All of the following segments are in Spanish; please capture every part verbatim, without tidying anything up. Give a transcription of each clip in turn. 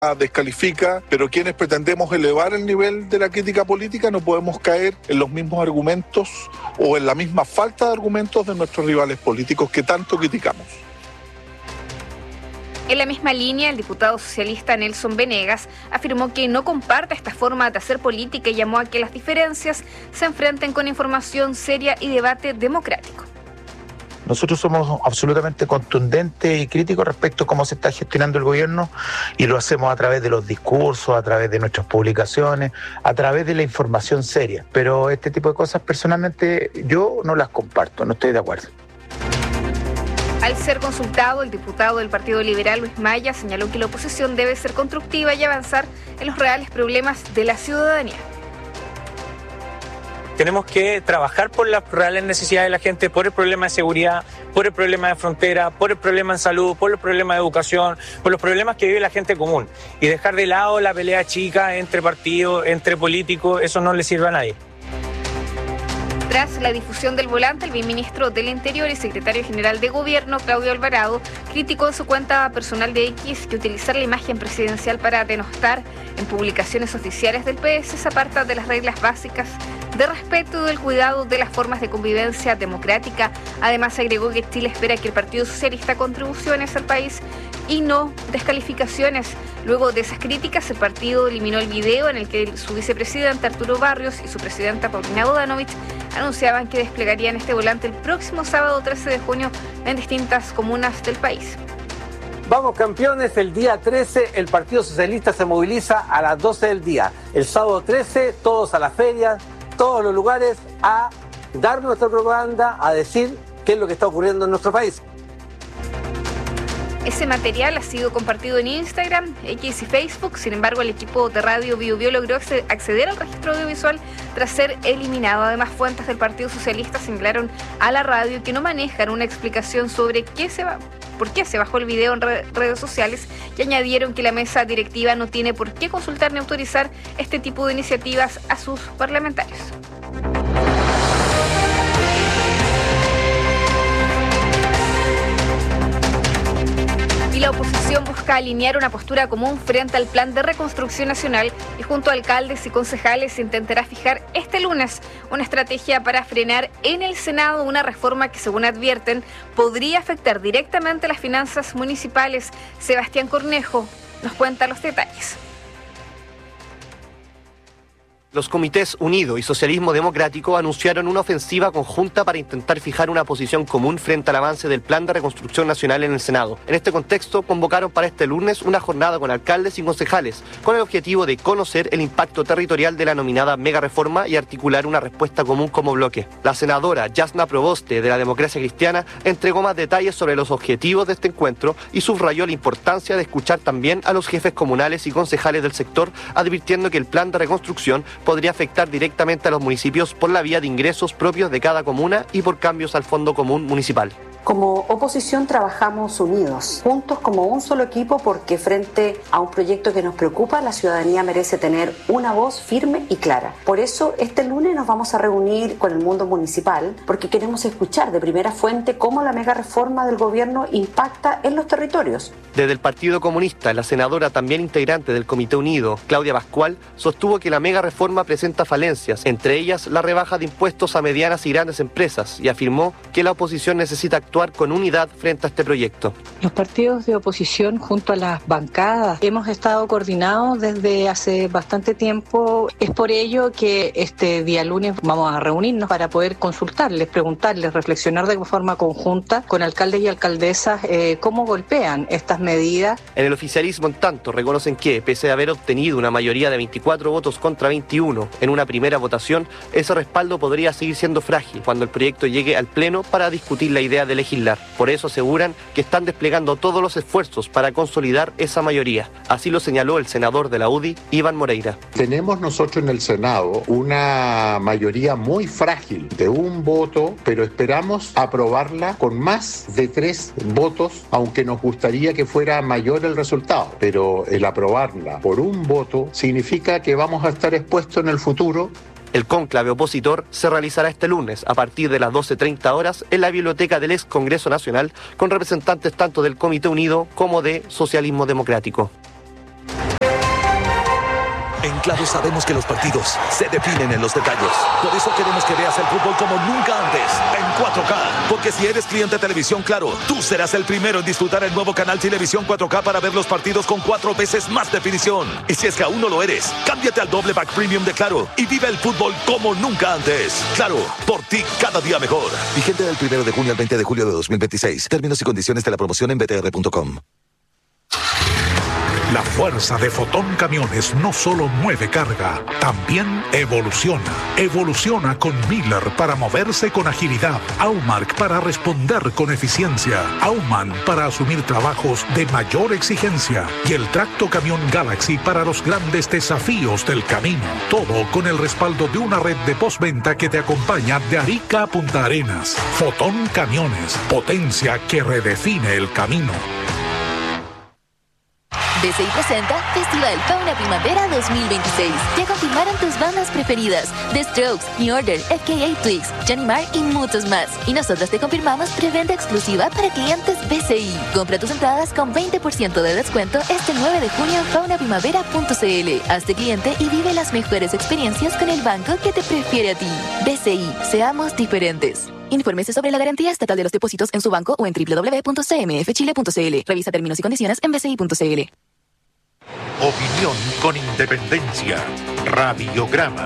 descalifica, pero quienes pretendemos elevar el nivel de la crítica política no podemos caer en los mismos argumentos o en la misma falta de argumentos de nuestros rivales políticos que tanto criticamos. En la misma línea, el diputado socialista Nelson Venegas afirmó que no comparte esta forma de hacer política y llamó a que las diferencias se enfrenten con información seria y debate democrático. Nosotros somos absolutamente contundentes y críticos respecto a cómo se está gestionando el gobierno y lo hacemos a través de los discursos, a través de nuestras publicaciones, a través de la información seria. Pero este tipo de cosas personalmente yo no las comparto, no estoy de acuerdo. Al ser consultado, el diputado del Partido Liberal, Luis Maya, señaló que la oposición debe ser constructiva y avanzar en los reales problemas de la ciudadanía. Tenemos que trabajar por las reales necesidades de la gente, por el problema de seguridad, por el problema de frontera, por el problema en salud, por los problemas de educación, por los problemas que vive la gente común. Y dejar de lado la pelea chica entre partidos, entre políticos, eso no le sirve a nadie. Tras la difusión del volante, el viceministro del Interior y secretario general de Gobierno, Claudio Alvarado, criticó en su cuenta personal de X que utilizar la imagen presidencial para denostar en publicaciones oficiales del P S se aparta de las reglas básicas de respeto y del cuidado de las formas de convivencia democrática. Además, agregó que Chile espera que el Partido Socialista contribuciones al país y no descalificaciones. Luego de esas críticas, el partido eliminó el video en el que su vicepresidente Arturo Barrios y su presidenta Paulina Bodanovich anunciaban que desplegarían este volante el próximo sábado trece de junio en distintas comunas del país. Vamos campeones, el día trece el Partido Socialista se moviliza a las doce del día. El sábado trece, todos a las ferias, todos los lugares a dar nuestra propaganda, a decir qué es lo que está ocurriendo en nuestro país. Ese material ha sido compartido en Instagram, X y Facebook. Sin embargo, el equipo de Radio Bio Bio logró acceder al registro audiovisual tras ser eliminado. Además, fuentes del Partido Socialista señalaron a la radio que no manejan una explicación sobre qué se va, por qué se bajó el video en re- redes sociales y añadieron que la mesa directiva no tiene por qué consultar ni autorizar este tipo de iniciativas a sus parlamentarios. La oposición busca alinear una postura común frente al Plan de Reconstrucción Nacional y junto a alcaldes y concejales se intentará fijar este lunes una estrategia para frenar en el Senado una reforma que, según advierten, podría afectar directamente las finanzas municipales. Sebastián Cornejo nos cuenta los detalles. Los comités Unido y Socialismo Democrático anunciaron una ofensiva conjunta para intentar fijar una posición común frente al avance del Plan de Reconstrucción Nacional en el Senado. En este contexto, convocaron para este lunes una jornada con alcaldes y concejales, con el objetivo de conocer el impacto territorial de la nominada mega reforma y articular una respuesta común como bloque. La senadora Yasna Proboste, de la Democracia Cristiana, entregó más detalles sobre los objetivos de este encuentro y subrayó la importancia de escuchar también a los jefes comunales y concejales del sector, advirtiendo que el plan de reconstrucción podría afectar directamente a los municipios por la vía de ingresos propios de cada comuna y por cambios al Fondo Común Municipal. Como oposición trabajamos unidos, juntos como un solo equipo, porque frente a un proyecto que nos preocupa, la ciudadanía merece tener una voz firme y clara. Por eso este lunes nos vamos a reunir con el mundo municipal, porque queremos escuchar de primera fuente cómo la mega reforma del gobierno impacta en los territorios. Desde el Partido Comunista, la senadora, también integrante del Comité Unido, Claudia Pascual, sostuvo que la mega reforma presenta falencias, entre ellas la rebaja de impuestos a medianas y grandes empresas, y afirmó que la oposición necesita actuar con unidad frente a este proyecto. Los partidos de oposición junto a las bancadas hemos estado coordinados desde hace bastante tiempo. Es por ello que este día lunes vamos a reunirnos para poder consultarles, preguntarles, reflexionar de forma conjunta con alcaldes y alcaldesas eh, cómo golpean estas medidas. En el oficialismo, en tanto, reconocen que, pese a haber obtenido una mayoría de veinticuatro votos contra veintiuno en una primera votación, ese respaldo podría seguir siendo frágil cuando el proyecto llegue al Pleno para discutir la idea de legislar. Por eso aseguran que están desplegando todos los esfuerzos para consolidar esa mayoría. Así lo señaló el senador de la U D I, Iván Moreira. Tenemos nosotros en el Senado una mayoría muy frágil de un voto, pero esperamos aprobarla con más de tres votos, aunque nos gustaría que fuera mayor el resultado. Pero el aprobarla por un voto significa que vamos a estar expuestos en el futuro. El cónclave opositor se realizará este lunes a partir de las doce treinta horas en la biblioteca del ex Congreso Nacional, con representantes tanto del Comité Unido como de Socialismo Democrático. En Claro sabemos que los partidos se definen en los detalles. Por eso queremos que veas el fútbol como nunca antes, en cuatro K. Porque si eres cliente de Televisión Claro, tú serás el primero en disfrutar el nuevo canal Televisión cuatro K para ver los partidos con cuatro veces más definición. Y si es que aún no lo eres, cámbiate al doble pack premium de Claro y vive el fútbol como nunca antes. Claro, por ti cada día mejor. Vigente del primero de junio al veinte de julio de dos mil veintiséis. Términos y condiciones de la promoción en b t r punto com. La fuerza de Fotón Camiones no solo mueve carga, también evoluciona. Evoluciona con Miller para moverse con agilidad, Aumark para responder con eficiencia, Auman para asumir trabajos de mayor exigencia y el Tracto Camión Galaxy para los grandes desafíos del camino. Todo con el respaldo de una red de postventa que te acompaña de Arica a Punta Arenas. Fotón Camiones, potencia que redefine el camino. B C I presenta Festival Fauna Primavera dos mil veintiséis. Ya confirmaron tus bandas preferidas: The Strokes, New Order, F K A Twigs, Johnny Marr y muchos más. Y nosotros te confirmamos preventa exclusiva para clientes B C I. Compra tus entradas con veinte por ciento de descuento este nueve de junio en fauna primavera punto c l. Hazte cliente y vive las mejores experiencias con el banco que te prefiere a ti. B C I, seamos diferentes. Infórmese sobre la garantía estatal de los depósitos en su banco o en w w w punto c m f chile punto c l. Revisa términos y condiciones en b c i punto c l. Opinión con independencia. Radiograma.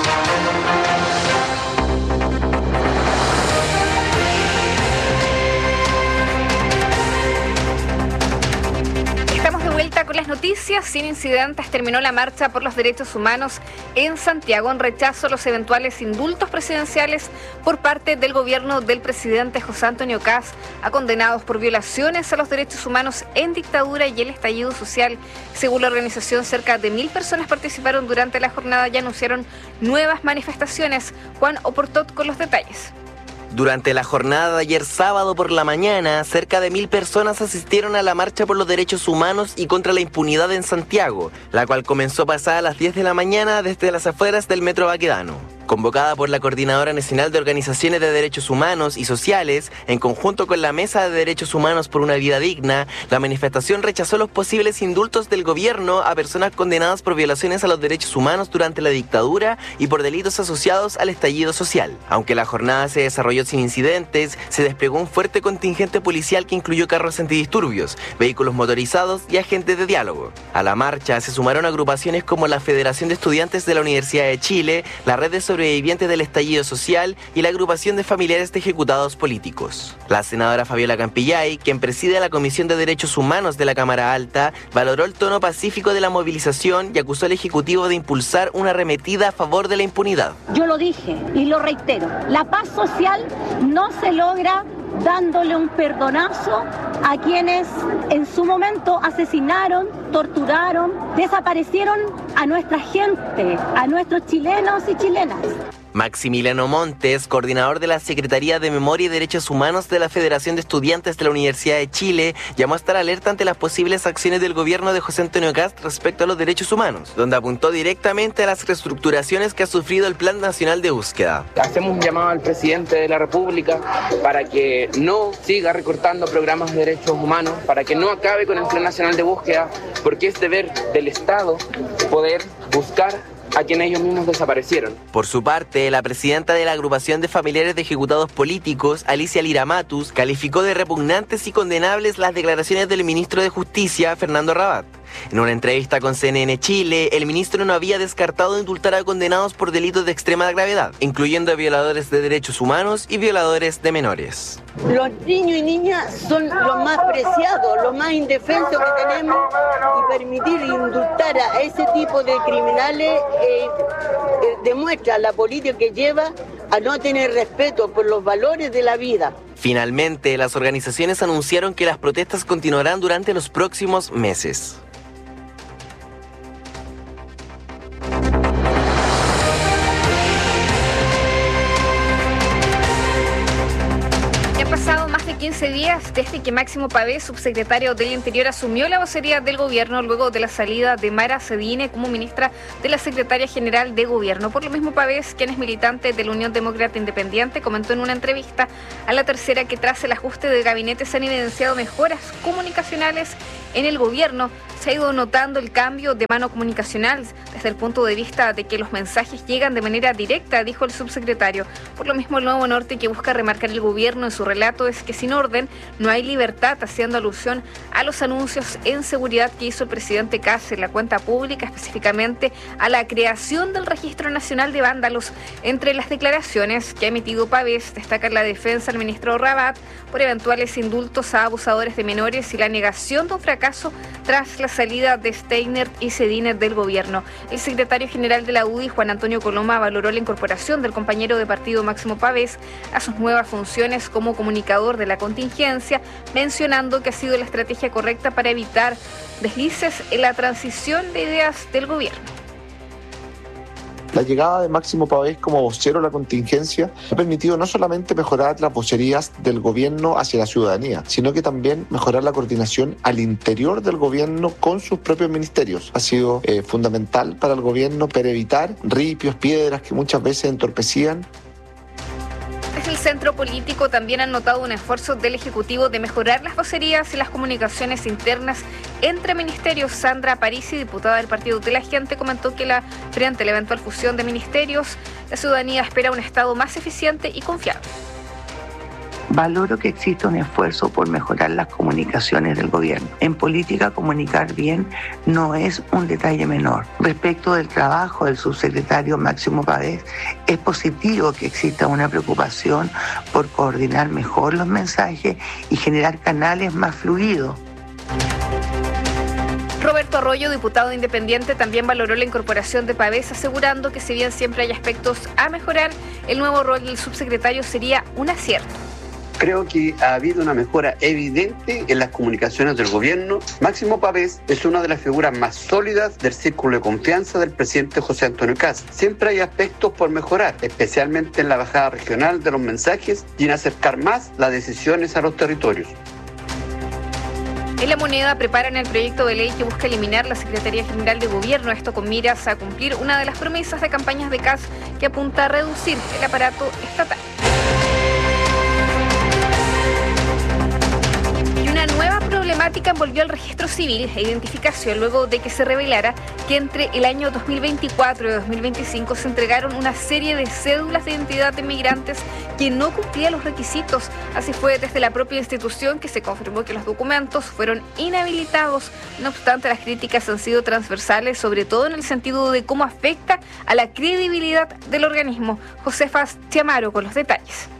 Estamos de vuelta con las noticias. Sin incidentes terminó la marcha por los derechos humanos en Santiago en rechazo a los eventuales indultos presidenciales por parte del gobierno del presidente José Antonio Kast a condenados por violaciones a los derechos humanos en dictadura y el estallido social. Según la organización, cerca de mil personas participaron durante la jornada y anunciaron nuevas manifestaciones. Juan Oportot con los detalles. Durante la jornada de ayer sábado por la mañana, cerca de mil personas asistieron a la marcha por los derechos humanos y contra la impunidad en Santiago, la cual comenzó pasada a las diez de la mañana desde las afueras del Metro Baquedano. Convocada por la Coordinadora Nacional de Organizaciones de Derechos Humanos y Sociales, en conjunto con la Mesa de Derechos Humanos por una Vida Digna, la manifestación rechazó los posibles indultos del gobierno a personas condenadas por violaciones a los derechos humanos durante la dictadura y por delitos asociados al estallido social. Aunque la jornada se desarrolló sin incidentes, se desplegó un fuerte contingente policial que incluyó carros antidisturbios, vehículos motorizados y agentes de diálogo. A la marcha se sumaron agrupaciones como la Federación de Estudiantes de la Universidad de Chile, la Red de Sobrevivientes del Estallido Social y la Agrupación de Familiares de Ejecutados Políticos. La senadora Fabiola Campillay, quien preside la Comisión de Derechos Humanos de la Cámara Alta, valoró el tono pacífico de la movilización y acusó al Ejecutivo de impulsar una arremetida a favor de la impunidad. Yo lo dije y lo reitero, la paz social no se logra dándole un perdonazo a quienes en su momento asesinaron, torturaron, desaparecieron a nuestra gente, a nuestros chilenos y chilenas. Maximiliano Montes, coordinador de la Secretaría de Memoria y Derechos Humanos de la Federación de Estudiantes de la Universidad de Chile, llamó a estar alerta ante las posibles acciones del gobierno de José Antonio Kast respecto a los derechos humanos, donde apuntó directamente a las reestructuraciones que ha sufrido el Plan Nacional de Búsqueda. Hacemos un llamado al presidente de la República para que no siga recortando programas de derechos humanos, para que no acabe con el Plan Nacional de Búsqueda, porque es deber del Estado poder buscar a quienes ellos mismos desaparecieron. Por su parte, la presidenta de la Agrupación de Familiares de Ejecutados Políticos, Alicia Lira Matus, calificó de repugnantes y condenables las declaraciones del ministro de Justicia, Fernando Rabat. En una entrevista con C N N Chile, el ministro no había descartado indultar a condenados por delitos de extrema gravedad, incluyendo a violadores de derechos humanos y violadores de menores. Los niños y niñas son los más preciados, los más indefensos que tenemos, y permitir indultar a ese tipo de criminales eh, eh, demuestra la política que lleva a no tener respeto por los valores de la vida. Finalmente, las organizaciones anunciaron que las protestas continuarán durante los próximos meses. quince días desde que Máximo Pavés, subsecretario del Interior, asumió la vocería del gobierno luego de la salida de Mara Cedine como ministra de la Secretaria General de Gobierno. Por lo mismo, Pavés, quien es militante de la Unión Demócrata Independiente, comentó en una entrevista a La Tercera que tras el ajuste de gabinete se han evidenciado mejoras comunicacionales en el gobierno se ha ido notando el cambio de mano comunicacional desde el punto de vista de que los mensajes llegan de manera directa, dijo el subsecretario. Por lo mismo, el Nuevo Norte, que busca remarcar el gobierno en su relato, es que sin orden no hay libertad, haciendo alusión a los anuncios en seguridad que hizo el presidente Kast en la cuenta pública, específicamente a la creación del Registro Nacional de Vándalos. Entre las declaraciones que ha emitido Pavés destaca la defensa del ministro Rabat por eventuales indultos a abusadores de menores y la negación de un fracaso tras la salida de Steiner y Cedine del gobierno. El secretario general de la U D I, Juan Antonio Coloma, valoró la incorporación del compañero de partido Máximo Pavés a sus nuevas funciones como comunicador de la contingencia, mencionando que ha sido la estrategia correcta para evitar deslices en la transición de ideas del gobierno. La llegada de Máximo Pavés como vocero de la contingencia ha permitido no solamente mejorar las vocerías del gobierno hacia la ciudadanía, sino que también mejorar la coordinación al interior del gobierno con sus propios ministerios. Ha sido eh, fundamental para el gobierno para evitar ripios, piedras que muchas veces entorpecían. Desde el centro político también han notado un esfuerzo del Ejecutivo de mejorar las vocerías y las comunicaciones internas entre ministerios. Sandra Parisi, diputada del Partido de la Gente, comentó que la, frente a la eventual fusión de ministerios, la ciudadanía espera un Estado más eficiente y confiable. Valoro que exista un esfuerzo por mejorar las comunicaciones del gobierno. En política, comunicar bien no es un detalle menor. Respecto del trabajo del subsecretario Máximo Pavés, es positivo que exista una preocupación por coordinar mejor los mensajes y generar canales más fluidos. Roberto Arroyo, diputado independiente, también valoró la incorporación de Pavés, asegurando que si bien siempre hay aspectos a mejorar, el nuevo rol del subsecretario sería un acierto. Creo que ha habido una mejora evidente en las comunicaciones del gobierno. Máximo Pavés es una de las figuras más sólidas del círculo de confianza del presidente José Antonio Kast. Siempre hay aspectos por mejorar, especialmente en la bajada regional de los mensajes y en acercar más las decisiones a los territorios. En La Moneda preparan el proyecto de ley que busca eliminar la Secretaría General de Gobierno, esto con miras a cumplir una de las promesas de campañas de Kast que apunta a reducir el aparato estatal. Una nueva problemática envolvió al registro civil e identificación luego de que se revelara que entre el año dos mil veinticuatro y dos mil veinticinco se entregaron una serie de cédulas de identidad de migrantes que no cumplían los requisitos. Así fue desde la propia institución que se confirmó que los documentos fueron inhabilitados. No obstante, las críticas han sido transversales, sobre todo en el sentido de cómo afecta a la credibilidad del organismo. Josefa Chiamaro con los detalles.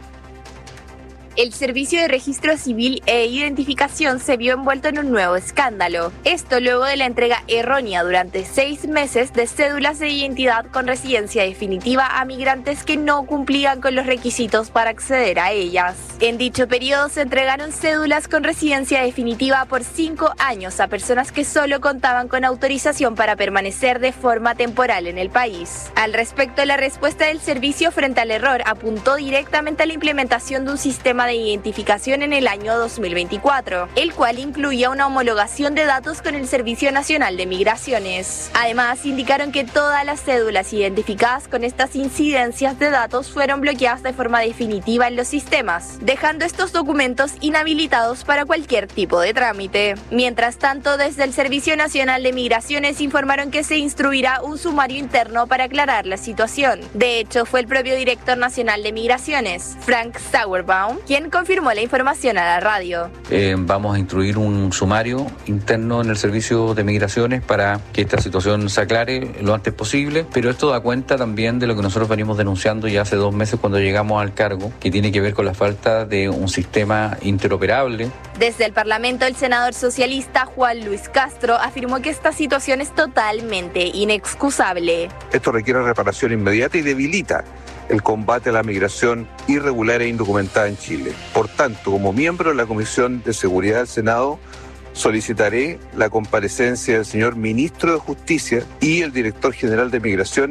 El Servicio de Registro Civil e Identificación se vio envuelto en un nuevo escándalo. Esto luego de la entrega errónea durante seis meses de cédulas de identidad con residencia definitiva a migrantes que no cumplían con los requisitos para acceder a ellas. En dicho periodo se entregaron cédulas con residencia definitiva por cinco años a personas que solo contaban con autorización para permanecer de forma temporal en el país. Al respecto, la respuesta del servicio frente al error apuntó directamente a la implementación de un sistema de identificación en el año dos mil veinticuatro, el cual incluía una homologación de datos con el Servicio Nacional de Migraciones. Además, indicaron que todas las cédulas identificadas con estas incidencias de datos fueron bloqueadas de forma definitiva en los sistemas, dejando estos documentos inhabilitados para cualquier tipo de trámite. Mientras tanto, desde el Servicio Nacional de Migraciones informaron que se instruirá un sumario interno para aclarar la situación. De hecho, fue el propio director nacional de Migraciones, Frank Sauerbaum, quien confirmó la información a la radio. Eh, vamos a instruir un sumario interno en el Servicio de Migraciones para que esta situación se aclare lo antes posible, pero esto da cuenta también de lo que nosotros venimos denunciando ya hace dos meses cuando llegamos al cargo, que tiene que ver con la falta de un sistema interoperable. Desde el Parlamento, el senador socialista Juan Luis Castro afirmó que esta situación es totalmente inexcusable. Esto requiere reparación inmediata y debilita el combate a la migración irregular e indocumentada en Chile. Por tanto, como miembro de la Comisión de Seguridad del Senado, solicitaré la comparecencia del señor Ministro de Justicia y el Director General de Migraciones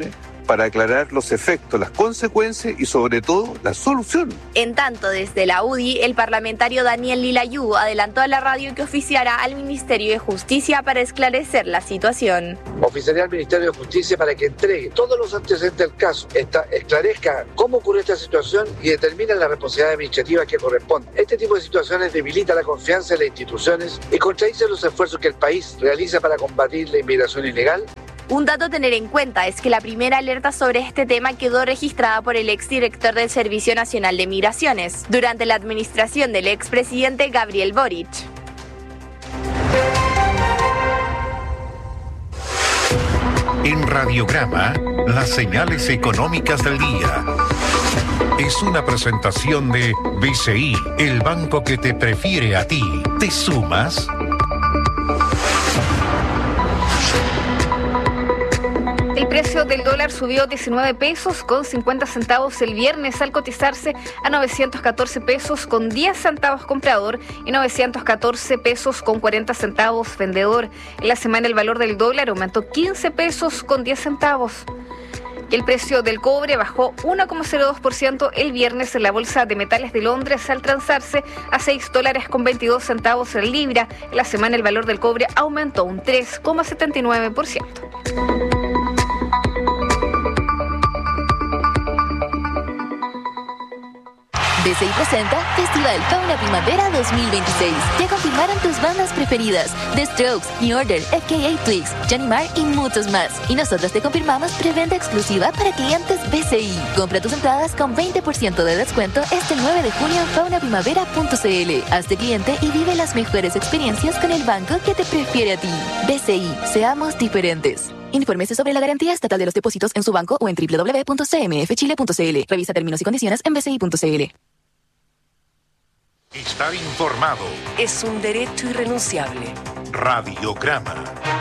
para aclarar los efectos, las consecuencias y sobre todo la solución. En tanto, desde la U D I, el parlamentario Daniel Lilayú adelantó a la radio que oficiará al Ministerio de Justicia para esclarecer la situación. Oficiaría al Ministerio de Justicia para que entregue todos los antecedentes del caso, esta, esclarezca cómo ocurrió esta situación y determine la responsabilidad administrativa que corresponde. Este tipo de situaciones debilita la confianza en las instituciones y contradice los esfuerzos que el país realiza para combatir la inmigración ilegal. Un dato a tener en cuenta es que la primera alerta sobre este tema quedó registrada por el exdirector del Servicio Nacional de Migraciones, durante la administración del expresidente Gabriel Boric. En Radiograma, las señales económicas del día. Es una presentación de B C I, el banco que te prefiere a ti. ¿Te sumas? El precio del dólar subió diecinueve pesos con cincuenta centavos el viernes al cotizarse a novecientos catorce pesos con diez centavos comprador y novecientos catorce pesos con cuarenta centavos vendedor. En la semana el valor del dólar aumentó quince pesos con diez centavos. Y el precio del cobre bajó uno coma cero dos por ciento el viernes en la Bolsa de Metales de Londres al transarse a seis dólares con veintidós centavos en libra. En la semana el valor del cobre aumentó un tres coma setenta y nueve por ciento. B C I presenta Festival Fauna Primavera dos mil veintiséis. Ya confirmaron tus bandas preferidas: The Strokes, New Order, F K A Twigs, Johnny Marr y muchos más. Y nosotros te confirmamos preventa exclusiva para clientes B C I. Compra tus entradas con veinte por ciento de descuento este nueve de junio en fauna primavera punto c l. Hazte cliente y vive las mejores experiencias con el banco que te prefiere a ti. B C I, seamos diferentes. Infórmese sobre la garantía estatal de los depósitos en su banco o en doble u doble u doble u punto c m f chile punto c l. Revisa términos y condiciones en b c i punto c l. Estar informado es un derecho irrenunciable. Radiograma.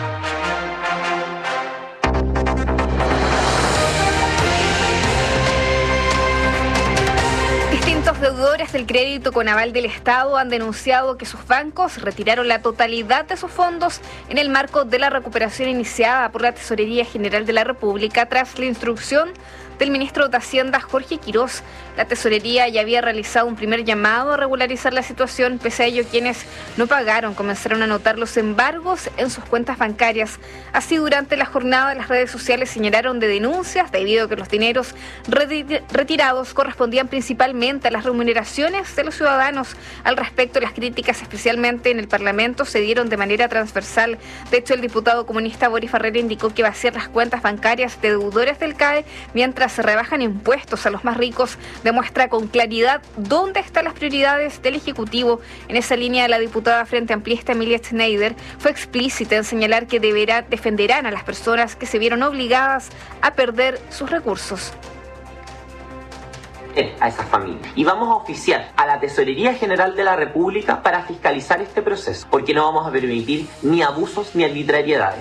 Distintos deudores del crédito con aval del Estado han denunciado que sus bancos retiraron la totalidad de sus fondos en el marco de la recuperación iniciada por la Tesorería General de la República tras la instrucción del ministro de Hacienda, Jorge Quirós. La Tesorería ya había realizado un primer llamado a regularizar la situación. Pese a ello, quienes no pagaron comenzaron a notar los embargos en sus cuentas bancarias. Así, durante la jornada, las redes sociales señalaron de denuncias debido a que los dineros retirados correspondían principalmente a las remuneraciones de los ciudadanos. Al respecto, las críticas, especialmente en el Parlamento, se dieron de manera transversal. De hecho, el diputado comunista Boris Farrell indicó que vaciar las cuentas bancarias de deudores del C A E mientras se rebajan impuestos a los más ricos demuestra con claridad dónde están las prioridades del Ejecutivo. En esa línea, la diputada Frente Amplista Emilia Schneider fue explícita en señalar que deberá, defenderán a las personas que se vieron obligadas a perder sus recursos. A esas familias. Y vamos a oficiar a la Tesorería General de la República para fiscalizar este proceso, porque no vamos a permitir ni abusos ni arbitrariedades.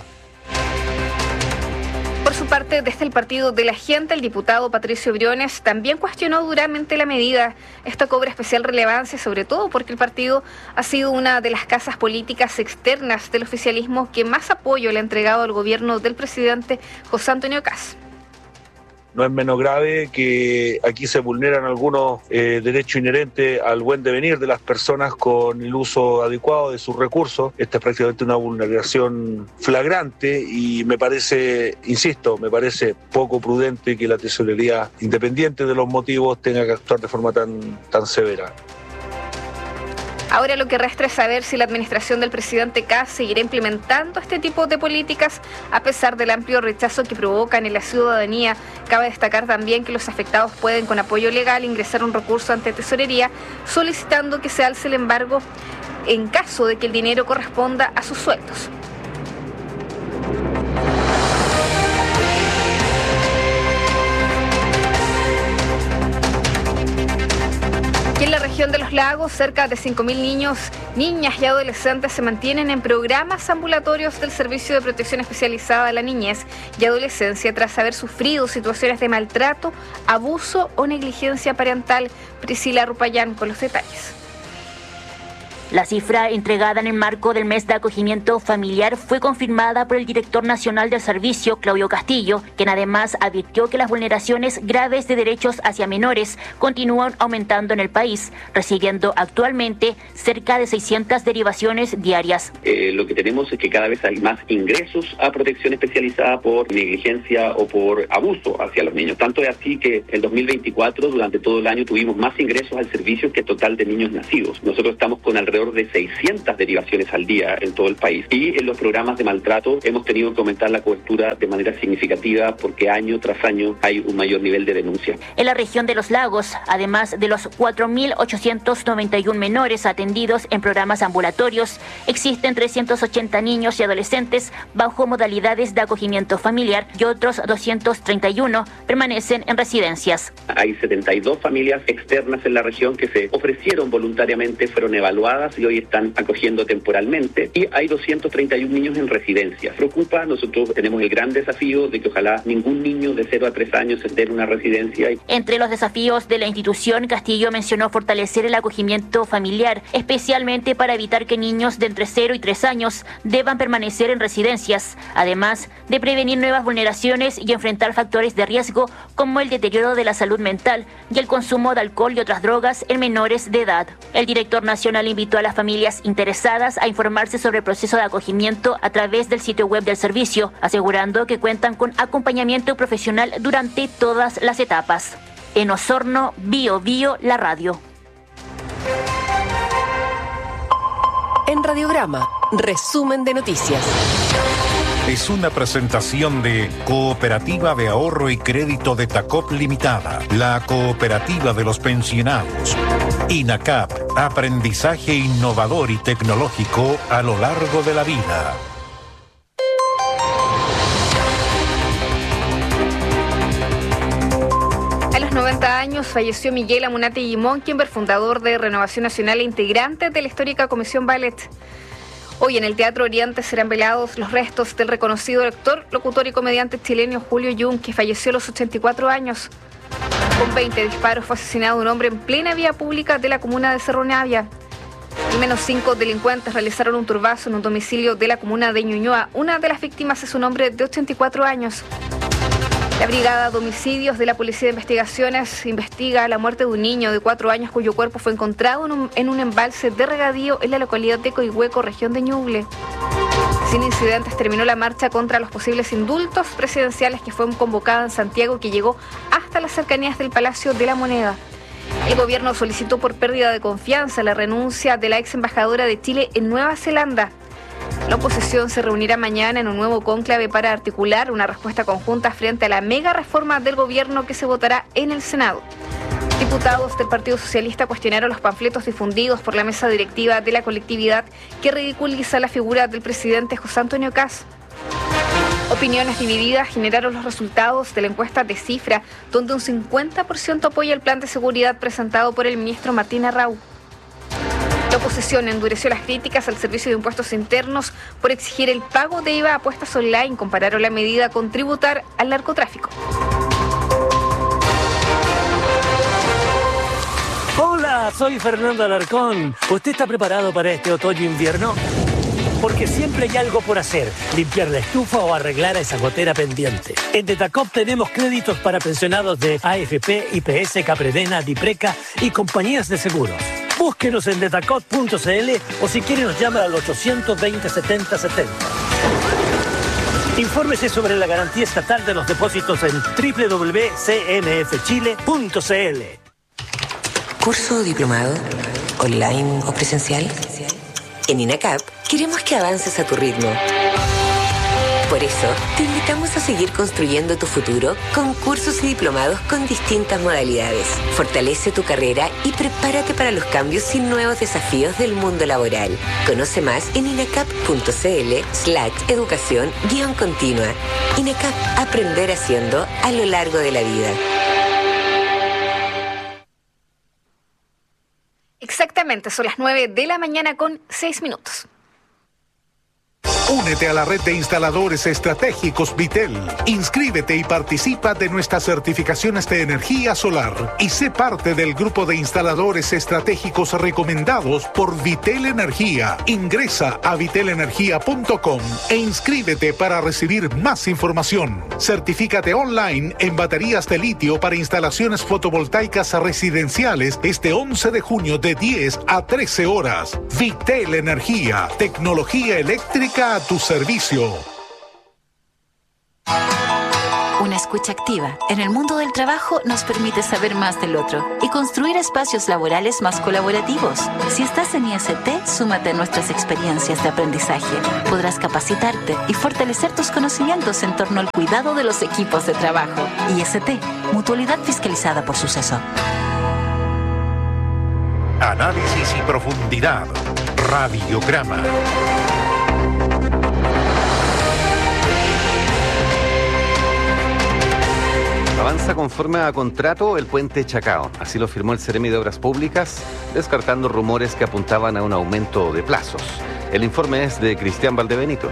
Por su parte, desde el Partido de la Gente, el diputado Patricio Briones también cuestionó duramente la medida. Esto cobra especial relevancia, sobre todo porque el partido ha sido una de las casas políticas externas del oficialismo que más apoyo le ha entregado al gobierno del presidente José Antonio Kast. No es menos grave que aquí se vulneran algunos eh, derechos inherentes al buen devenir de las personas con el uso adecuado de sus recursos. Esta es prácticamente una vulneración flagrante y me parece, insisto, me parece poco prudente que la tesorería, independiente de los motivos, tenga que actuar de forma tan, tan severa. Ahora lo que resta es saber si la administración del presidente Kast seguirá implementando este tipo de políticas a pesar del amplio rechazo que provocan en la ciudadanía. Cabe destacar también que los afectados pueden, con apoyo legal, ingresar un recurso ante Tesorería solicitando que se alce el embargo en caso de que el dinero corresponda a sus sueldos. Y en la región de los lagos, cerca de cinco mil niños, niñas y adolescentes se mantienen en programas ambulatorios del Servicio de Protección Especializada de la Niñez y Adolescencia tras haber sufrido situaciones de maltrato, abuso o negligencia parental. Priscila Rupayán con los detalles. La cifra entregada en el marco del mes de acogimiento familiar fue confirmada por el director nacional del servicio, Claudio Castillo, quien además advirtió que las vulneraciones graves de derechos hacia menores continúan aumentando en el país, recibiendo actualmente cerca de seiscientas derivaciones diarias. Eh, lo que tenemos es que cada vez hay más ingresos a protección especializada por negligencia o por abuso hacia los niños. Tanto es así que en dos mil veinticuatro, durante todo el año, tuvimos más ingresos al servicio que total de niños nacidos. Nosotros estamos con alrededor de seiscientas derivaciones al día en todo el país. Y en los programas de maltrato hemos tenido que aumentar la cobertura de manera significativa porque año tras año hay un mayor nivel de denuncia. En la región de Los Lagos, además de los cuatro mil ochocientos noventa y uno menores atendidos en programas ambulatorios, existen trescientos ochenta niños y adolescentes bajo modalidades de acogimiento familiar y otros doscientos treinta y uno permanecen en residencias. Hay setenta y dos familias externas en la región que se ofrecieron voluntariamente, fueron evaluadas y hoy están acogiendo temporalmente, y hay doscientos treinta y uno niños en residencia. Preocupa, nosotros tenemos el gran desafío de que ojalá ningún niño de cero a tres años esté en una residencia. Entre los desafíos de la institución, Castillo mencionó fortalecer el acogimiento familiar, especialmente para evitar que niños de entre cero y tres años deban permanecer en residencias, además de prevenir nuevas vulneraciones y enfrentar factores de riesgo como el deterioro de la salud mental y el consumo de alcohol y otras drogas en menores de edad. El director nacional invitó a las familias interesadas a informarse sobre el proceso de acogimiento a través del sitio web del servicio, asegurando que cuentan con acompañamiento profesional durante todas las etapas. En Osorno, Bio Bio, la radio. En Radiograma, resumen de noticias. Es una presentación de Cooperativa de Ahorro y Crédito de Tacop Limitada, la cooperativa de los pensionados. INACAP, aprendizaje innovador y tecnológico a lo largo de la vida. A los noventa años falleció Miguel Amunate Guimón, quien fue fundador de Renovación Nacional e integrante de la histórica Comisión Ballet. Hoy en el Teatro Oriente serán velados los restos del reconocido actor, locutor y comediante chileno Julio Jung, que falleció a los ochenta y cuatro años. Con veinte disparos fue asesinado un hombre en plena vía pública de la comuna de Cerro Navia. Al menos cinco delincuentes realizaron un turbazo en un domicilio de la comuna de Ñuñoa. Una de las víctimas es un hombre de ochenta y cuatro años. La Brigada de Homicidios de la Policía de Investigaciones investiga la muerte de un niño de cuatro años cuyo cuerpo fue encontrado en un, en un embalse de regadío en la localidad de Coihueco, región de Ñuble. Sin incidentes terminó la marcha contra los posibles indultos presidenciales que fue convocada en Santiago, que llegó hasta las cercanías del Palacio de la Moneda. El gobierno solicitó por pérdida de confianza la renuncia de la ex embajadora de Chile en Nueva Zelanda. La oposición se reunirá mañana en un nuevo cónclave para articular una respuesta conjunta frente a la mega reforma del gobierno que se votará en el Senado. Diputados del Partido Socialista cuestionaron los panfletos difundidos por la mesa directiva de la colectividad que ridiculiza la figura del presidente José Antonio Kast. Opiniones divididas generaron los resultados de la encuesta de Cifra, donde un cincuenta por ciento apoya el plan de seguridad presentado por el ministro Martín Arrau. La oposición endureció las críticas al Servicio de Impuestos Internos por exigir el pago de I V A a apuestas online. Compararon la medida con tributar al narcotráfico. Hola, soy Fernando Alarcón. ¿Usted está preparado para este otoño-invierno? Porque siempre hay algo por hacer, limpiar la estufa o arreglar esa gotera pendiente. En Detacop tenemos créditos para pensionados de A F P, I P S, Capredena, Dipreca y compañías de seguros. Búsquenos en detacop punto c l o si quiere nos llama al ochocientos veinte, setenta setenta. Infórmese sobre la garantía estatal de los depósitos en doble u doble u doble u punto c m f chile punto c l. ¿Curso diplomado? ¿Online o presencial? En INACAP queremos que avances a tu ritmo. Por eso, te invitamos a seguir construyendo tu futuro con cursos y diplomados con distintas modalidades. Fortalece tu carrera y prepárate para los cambios y nuevos desafíos del mundo laboral. Conoce más en inacap punto c l slash educación guión continua. INACAP, aprender haciendo a lo largo de la vida. Exactamente, son las nueve de la mañana con seis minutos. Únete a la red de instaladores estratégicos Vitel. Inscríbete y participa de nuestras certificaciones de energía solar y sé parte del grupo de instaladores estratégicos recomendados por Vitel Energía. Ingresa a vitel energía punto com e inscríbete para recibir más información. Certifícate online en baterías de litio para instalaciones fotovoltaicas residenciales este once de junio de diez a trece horas. Vitel Energía, tecnología eléctrica a tu servicio. Una escucha activa en el mundo del trabajo nos permite saber más del otro y construir espacios laborales más colaborativos. Si estás en I S T, súmate a nuestras experiencias de aprendizaje. Podrás capacitarte y fortalecer tus conocimientos en torno al cuidado de los equipos de trabajo. I S T, mutualidad fiscalizada por Suceso. Análisis y profundidad. Radiograma. Avanza conforme a contrato el puente Chacao. Así lo firmó el Ceremi de Obras Públicas, descartando rumores que apuntaban a un aumento de plazos. El informe es de Cristian Valdebenito.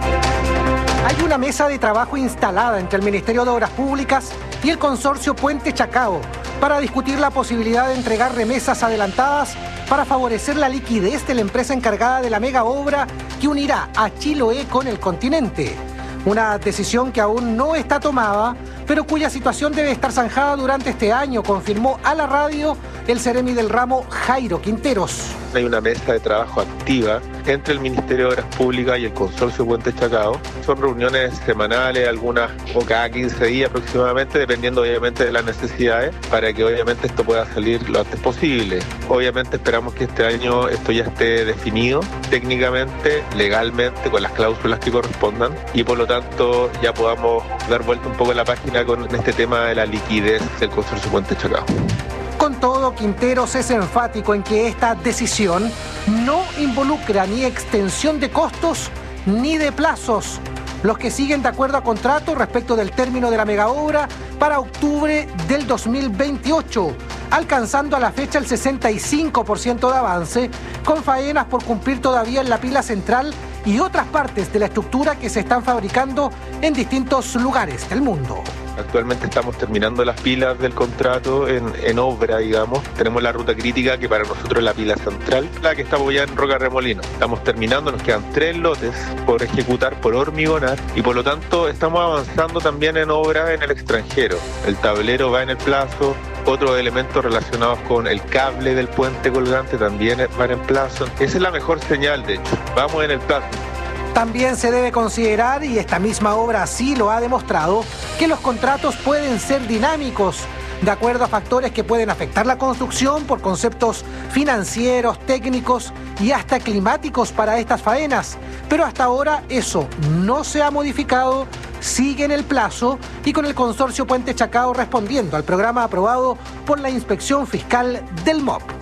Hay una mesa de trabajo instalada entre el Ministerio de Obras Públicas y el consorcio Puente Chacao para discutir la posibilidad de entregar remesas adelantadas para favorecer la liquidez de la empresa encargada de la mega obra que unirá a Chiloé con el continente. Una decisión que aún no está tomada, pero cuya situación debe estar zanjada durante este año, confirmó a la radio el Ceremi del ramo Jairo Quinteros. Hay una mesa de trabajo activa entre el Ministerio de Obras Públicas y el Consorcio Puente Chacao. Son reuniones semanales, algunas o cada quince días aproximadamente, dependiendo obviamente de las necesidades, para que obviamente esto pueda salir lo antes posible. Obviamente esperamos que este año esto ya esté definido técnicamente, legalmente, con las cláusulas que correspondan, y por lo tanto ya podamos dar vuelta un poco en la página con este tema de la liquidez del Consorcio Puente Chacao. Con todo, Quinteros es enfático en que esta decisión no involucra ni extensión de costos ni de plazos, los que siguen de acuerdo a contrato respecto del término de la megaobra para octubre del dos mil veintiocho, alcanzando a la fecha el sesenta y cinco por ciento de avance, con faenas por cumplir todavía en la pila central y otras partes de la estructura que se están fabricando en distintos lugares del mundo. Actualmente estamos terminando las pilas del contrato en, en obra, digamos. Tenemos la ruta crítica, que para nosotros es la pila central, la que está apoyada en Roca Remolino. Estamos terminando, nos quedan tres lotes por ejecutar, por hormigonar, y por lo tanto estamos avanzando también en obra en el extranjero. El tablero va en el plazo, otros elementos relacionados con el cable del puente colgante también van en plazo. Esa es la mejor señal, de hecho. Vamos en el plazo. También se debe considerar, y esta misma obra así lo ha demostrado, que los contratos pueden ser dinámicos, de acuerdo a factores que pueden afectar la construcción por conceptos financieros, técnicos y hasta climáticos para estas faenas. Pero hasta ahora eso no se ha modificado, sigue en el plazo y con el consorcio Puente Chacao respondiendo al programa aprobado por la Inspección Fiscal del M O P.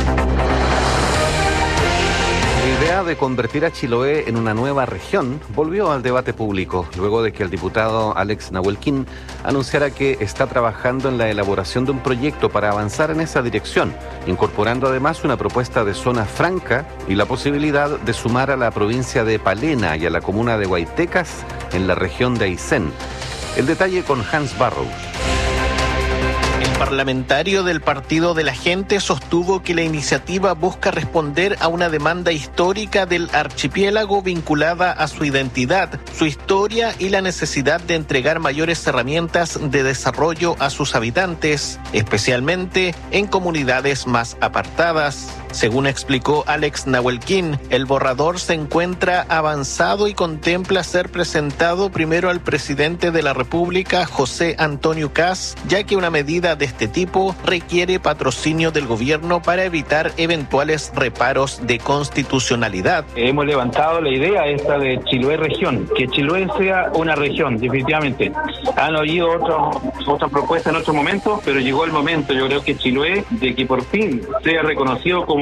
La idea de convertir a Chiloé en una nueva región volvió al debate público luego de que el diputado Alex Nahuelquín anunciara que está trabajando en la elaboración de un proyecto para avanzar en esa dirección, incorporando además una propuesta de zona franca y la posibilidad de sumar a la provincia de Palena y a la comuna de Huaytecas en la región de Aysén. El detalle con Hans Barrows. El parlamentario del Partido de la Gente sostuvo que la iniciativa busca responder a una demanda histórica del archipiélago vinculada a su identidad, su historia y la necesidad de entregar mayores herramientas de desarrollo a sus habitantes, especialmente en comunidades más apartadas. Según explicó Alex Nahuelquín, el borrador se encuentra avanzado y contempla ser presentado primero al presidente de la República, José Antonio Kast, ya que una medida de este tipo requiere patrocinio del gobierno para evitar eventuales reparos de constitucionalidad. Hemos levantado la idea esta de Chiloé región, que Chiloé sea una región, definitivamente. Han oído otros, otras propuestas en otros momentos, pero llegó el momento, yo creo que Chiloé, de que por fin sea reconocido como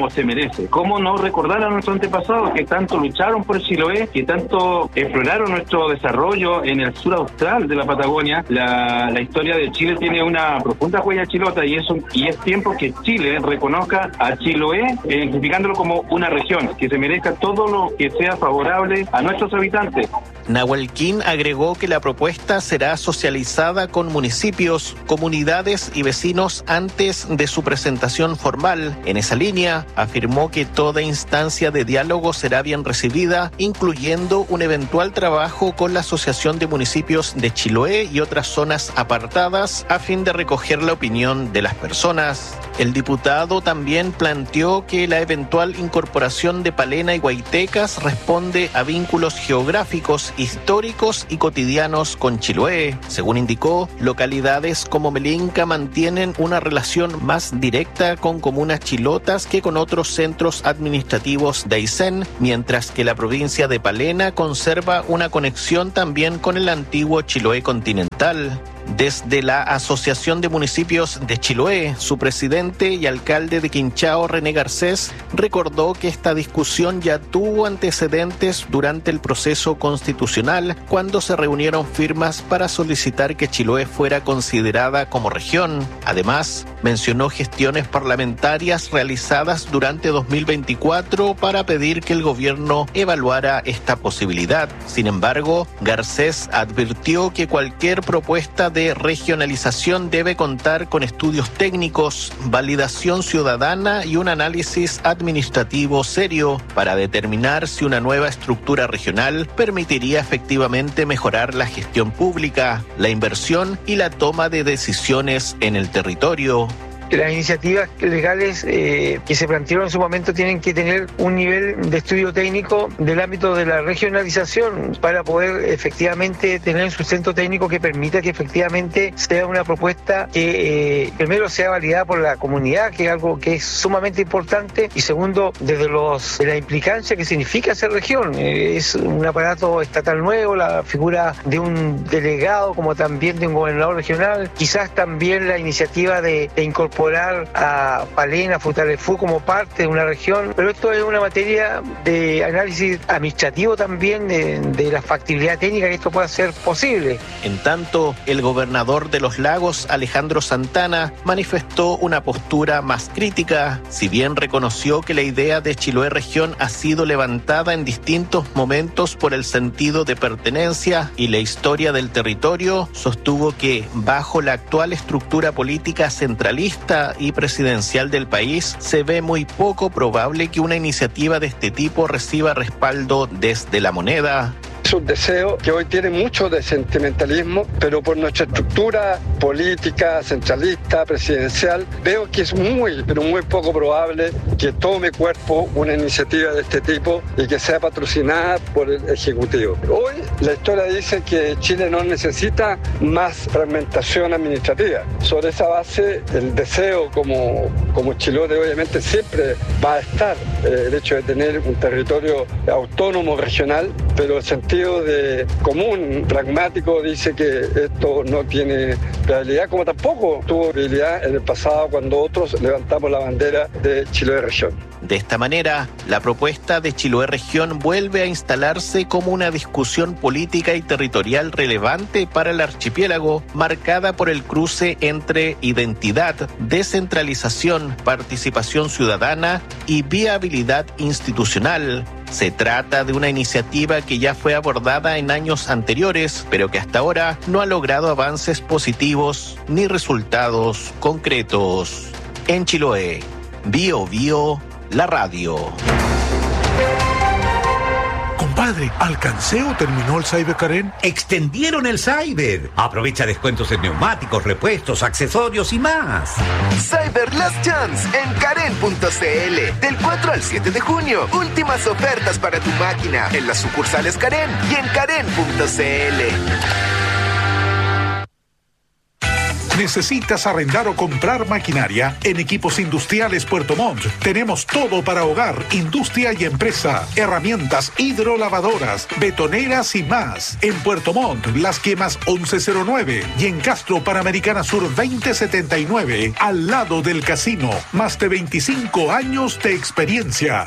como se merece. ¿Cómo no recordar a nuestros antepasados que tanto lucharon por Chiloé, que tanto exploraron nuestro desarrollo en el sur austral de la Patagonia? La, la historia de Chile tiene una profunda huella chilota y, eso, y es tiempo que Chile reconozca a Chiloé, identificándolo como una región, que se merezca todo lo que sea favorable a nuestros habitantes. Nahuel Quin agregó que la propuesta será socializada con municipios, comunidades y vecinos antes de su presentación formal. En esa línea, afirmó que toda instancia de diálogo será bien recibida, incluyendo un eventual trabajo con la Asociación de Municipios de Chiloé y otras zonas apartadas, a fin de recoger la opinión de las personas. El diputado también planteó que la eventual incorporación de Palena y Guaitecas responde a vínculos geográficos, históricos y cotidianos con Chiloé. Según indicó, localidades como Melinca mantienen una relación más directa con comunas chilotas que con otros centros administrativos de Aysén, mientras que la provincia de Palena conserva una conexión también con el antiguo Chiloé continental. Desde la Asociación de Municipios de Chiloé, su presidente y alcalde de Quinchao, René Garcés, recordó que esta discusión ya tuvo antecedentes durante el proceso constitucional, cuando se reunieron firmas para solicitar que Chiloé fuera considerada como región. Además, mencionó gestiones parlamentarias realizadas durante dos mil veinticuatro para pedir que el gobierno evaluara esta posibilidad. Sin embargo, Garcés advirtió que cualquier propuesta de de regionalización debe contar con estudios técnicos, validación ciudadana y un análisis administrativo serio para determinar si una nueva estructura regional permitiría efectivamente mejorar la gestión pública, la inversión y la toma de decisiones en el territorio. Las iniciativas legales eh, que se plantearon en su momento tienen que tener un nivel de estudio técnico del ámbito de la regionalización para poder efectivamente tener un sustento técnico que permita que efectivamente sea una propuesta que eh, primero sea validada por la comunidad, que es algo que es sumamente importante, y segundo, desde los de la implicancia que significa ser región. Eh, es un aparato estatal nuevo, la figura de un delegado como también de un gobernador regional, quizás también la iniciativa de, de incorporar a Palena, Futaleufú como parte de una región, pero esto es una materia de análisis administrativo también, de, de la factibilidad técnica que esto pueda ser posible. En tanto, el gobernador de Los Lagos, Alejandro Santana, manifestó una postura más crítica. Si bien reconoció que la idea de Chiloé región ha sido levantada en distintos momentos por el sentido de pertenencia y la historia del territorio, sostuvo que bajo la actual estructura política centralista y presidencial del país, se ve muy poco probable que una iniciativa de este tipo reciba respaldo desde la moneda. Es un deseo que hoy tiene mucho de sentimentalismo, pero por nuestra estructura política, centralista, presidencial, veo que es muy, pero muy poco probable que tome cuerpo una iniciativa de este tipo y que sea patrocinada por el Ejecutivo. Hoy la historia dice que Chile no necesita más fragmentación administrativa. Sobre esa base, el deseo como, como chilote obviamente siempre va a estar, eh, el hecho de tener un territorio autónomo regional, pero el sentido de común, pragmático, dice que esto no tiene viabilidad, como tampoco tuvo viabilidad en el pasado cuando otros levantamos la bandera de Chiloé región. De esta manera, la propuesta de Chiloé región vuelve a instalarse como una discusión política y territorial relevante para el archipiélago, marcada por el cruce entre identidad, descentralización, participación ciudadana y viabilidad institucional. Se trata de una iniciativa que ya fue abordada en años anteriores, pero que hasta ahora no ha logrado avances positivos ni resultados concretos. En Chiloé, Bio Bio, la radio. Compadre, ¿alcancé o terminó el Cyber Karen? ¡Extendieron el Cyber! Aprovecha descuentos en neumáticos, repuestos, accesorios y más. Cyber Last Chance en Karen punto c l. Del cuatro al siete de junio. Últimas ofertas para tu máquina en las sucursales Karen y en Karen punto c l. ¿Necesitas arrendar o comprar maquinaria? En Equipos Industriales Puerto Montt tenemos todo para hogar, industria y empresa. Herramientas hidrolavadoras, betoneras y más. En Puerto Montt, Las Quemas once cero nueve y en Castro Panamericana Sur veinte setenta y nueve, al lado del casino. Más de veinticinco años de experiencia.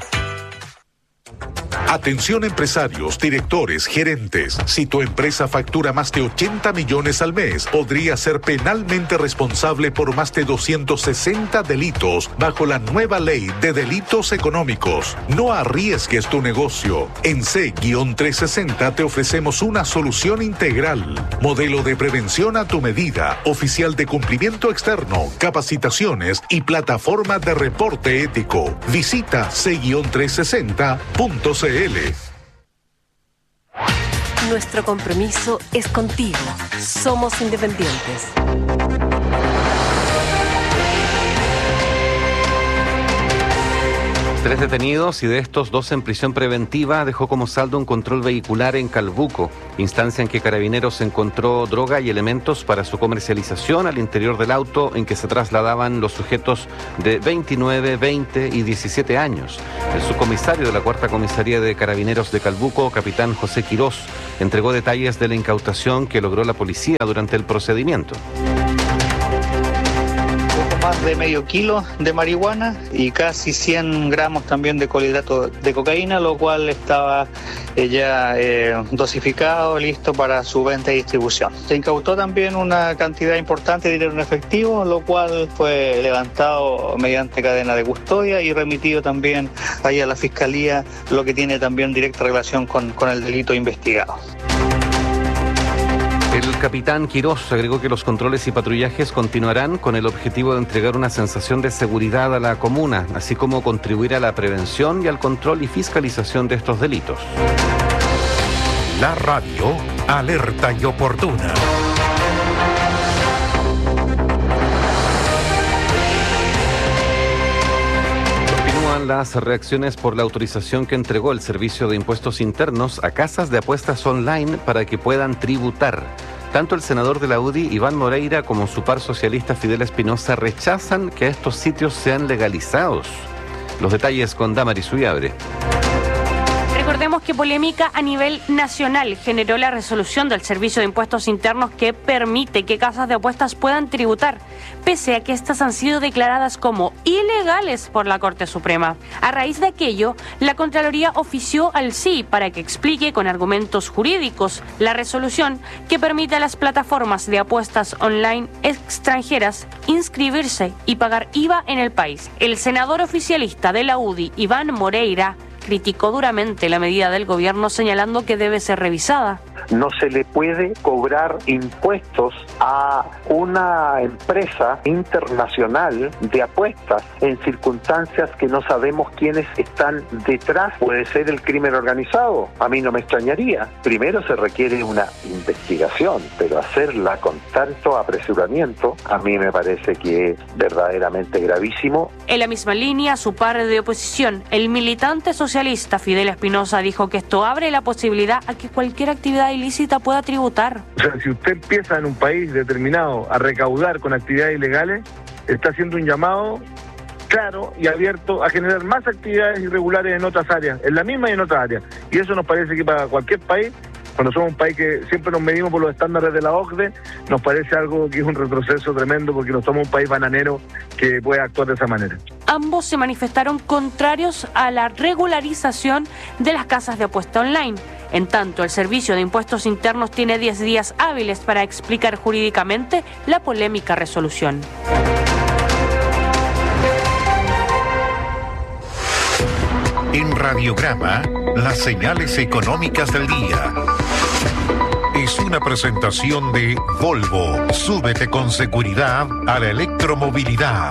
Atención empresarios, directores, gerentes. Si tu empresa factura más de ochenta millones al mes, podría ser penalmente responsable por más de doscientos sesenta delitos bajo la nueva ley de delitos económicos. No arriesgues tu negocio. En C trescientos sesenta te ofrecemos una solución integral. Modelo de prevención a tu medida, oficial de cumplimiento externo, capacitaciones y plataforma de reporte ético. Visita C trescientos sesenta punto c l. Nuestro compromiso es contigo. Somos independientes. Tres detenidos y de estos dos en prisión preventiva dejó como saldo un control vehicular en Calbuco, instancia en que Carabineros encontró droga y elementos para su comercialización al interior del auto en que se trasladaban los sujetos de veintinueve, veinte y diecisiete años. El subcomisario de la Cuarta Comisaría de Carabineros de Calbuco, capitán José Quirós, entregó detalles de la incautación que logró la policía durante el procedimiento. Más de medio kilo de marihuana y casi cien gramos también de clorhidrato de cocaína, lo cual estaba eh, ya eh, dosificado, listo para su venta y distribución. Se incautó también una cantidad importante de dinero en efectivo, lo cual fue levantado mediante cadena de custodia y remitido también ahí a la Fiscalía, lo que tiene también directa relación con, con el delito investigado. El capitán Quirós agregó que los controles y patrullajes continuarán con el objetivo de entregar una sensación de seguridad a la comuna, así como contribuir a la prevención y al control y fiscalización de estos delitos. La radio, alerta y oportuna. Las reacciones por la autorización que entregó el Servicio de Impuestos Internos a casas de apuestas online para que puedan tributar. Tanto el senador de la U D I, Iván Moreira, como su par socialista Fidel Espinosa rechazan que estos sitios sean legalizados. Los detalles con Damaris Uyabre. Recordemos que polémica a nivel nacional generó la resolución del Servicio de Impuestos Internos que permite que casas de apuestas puedan tributar, pese a que estas han sido declaradas como ilegales por la Corte Suprema. A raíz de aquello, la Contraloría ofició al C I para que explique con argumentos jurídicos la resolución que permite a las plataformas de apuestas online extranjeras inscribirse y pagar I V A en el país. El senador oficialista de la U D I, Iván Moreira, criticó duramente la medida del gobierno, señalando que debe ser revisada. No se le puede cobrar impuestos a una empresa internacional de apuestas en circunstancias que no sabemos quiénes están detrás. Puede ser el crimen organizado, a mí no me extrañaría. Primero se requiere una investigación, pero hacerla con tanto apresuramiento a mí me parece que es verdaderamente gravísimo. En la misma línea, su par de oposición, el militante socialista Fidel Espinosa, dijo que esto abre la posibilidad a que cualquier actividad ilícita pueda tributar. O sea, si usted empieza en un país determinado a recaudar con actividades ilegales, está haciendo un llamado claro y abierto a generar más actividades irregulares en otras áreas, en la misma y en otras áreas. Y eso nos parece que para cualquier país, cuando somos un país que siempre nos medimos por los estándares de la O C D E, nos parece algo que es un retroceso tremendo porque no somos un país bananero que puede actuar de esa manera. Ambos se manifestaron contrarios a la regularización de las casas de apuesta online. En tanto, el Servicio de Impuestos Internos tiene diez días hábiles para explicar jurídicamente la polémica resolución. En Radiograma, las señales económicas del día. Es una presentación de Volvo. Súbete con seguridad a la electromovilidad.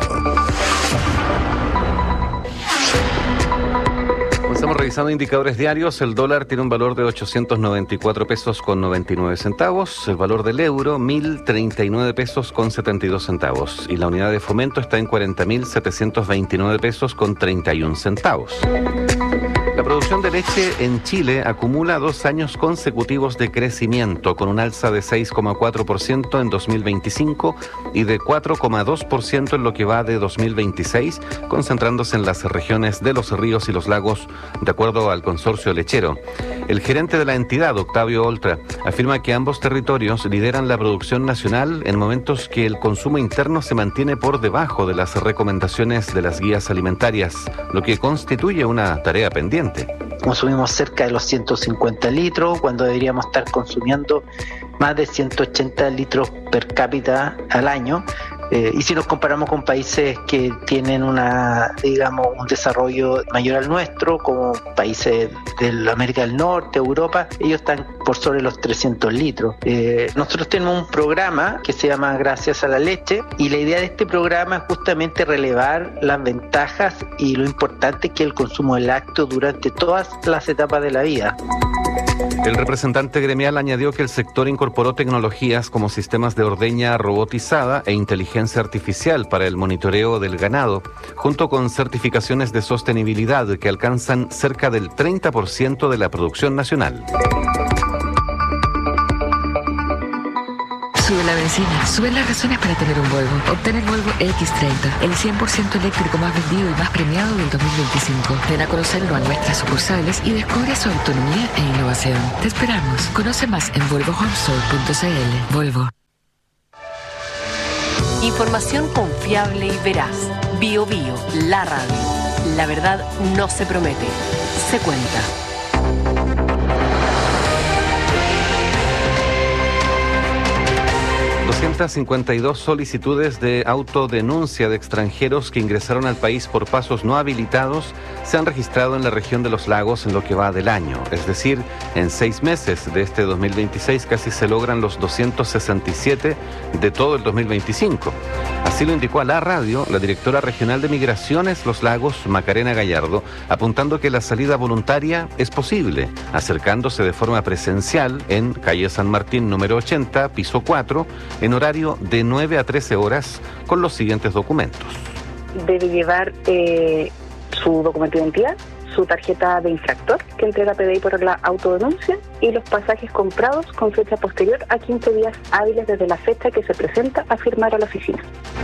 Estamos revisando indicadores diarios. El dólar tiene un valor de ochocientos noventa y cuatro pesos con noventa y nueve centavos. El valor del euro, mil treinta y nueve pesos con setenta y dos centavos. Y la unidad de fomento está en cuarenta mil setecientos veintinueve pesos con treinta y un centavos. La producción de leche en Chile acumula dos años consecutivos de crecimiento, con un alza de seis coma cuatro por ciento en dos mil veinticinco y de cuatro coma dos por ciento en lo que va de dos mil veintiséis, concentrándose en las regiones de los ríos y los lagos, de acuerdo al consorcio lechero. El gerente de la entidad, Octavio Oltra, afirma que ambos territorios lideran la producción nacional en momentos que el consumo interno se mantiene por debajo de las recomendaciones de las guías alimentarias, lo que constituye una tarea pendiente. Consumimos cerca de los ciento cincuenta litros cuando deberíamos estar consumiendo más de ciento ochenta litros per cápita al año. Eh, y si nos comparamos con países que tienen una, digamos, un desarrollo mayor al nuestro, como países de América del Norte, Europa, ellos están por sobre los trescientos litros. Eh, nosotros tenemos un programa que se llama Gracias a la Leche, y la idea de este programa es justamente relevar las ventajas y lo importante que es el consumo de lácteos durante todas las etapas de la vida. El representante gremial añadió que el sector incorporó tecnologías como sistemas de ordeña robotizada e inteligencia artificial para el monitoreo del ganado, junto con certificaciones de sostenibilidad que alcanzan cerca del treinta por ciento de la producción nacional. Sube la benzina, suben las razones para tener un Volvo. Obtén el Volvo equis treinta, el cien por ciento eléctrico más vendido y más premiado del dos mil veinticinco. Ven a conocerlo a nuestras sucursales y descubre su autonomía e innovación. Te esperamos. Conoce más en volvo home store punto c l. Volvo. Información confiable y veraz. Bio Bio, la radio. La verdad no se promete, se cuenta. doscientas cincuenta y dos solicitudes de autodenuncia de extranjeros que ingresaron al país por pasos no habilitados se han registrado en la región de los lagos en lo que va del año. Es decir, en seis meses de este dos mil veintiséis casi se logran los doscientos sesenta y siete de todo el dos mil veinticinco. Así lo indicó a la radio la directora regional de Migraciones Los Lagos, Macarena Gallardo, apuntando que la salida voluntaria es posible, acercándose de forma presencial en calle San Martín número ochenta, piso cuatro, en horario de nueve a trece horas, con los siguientes documentos. Debe llevar eh, su documento de identidad, su tarjeta de infractor que entrega P D I por la autodenuncia y los pasajes comprados con fecha posterior a quince días hábiles desde la fecha que se presenta a firmar a la oficina.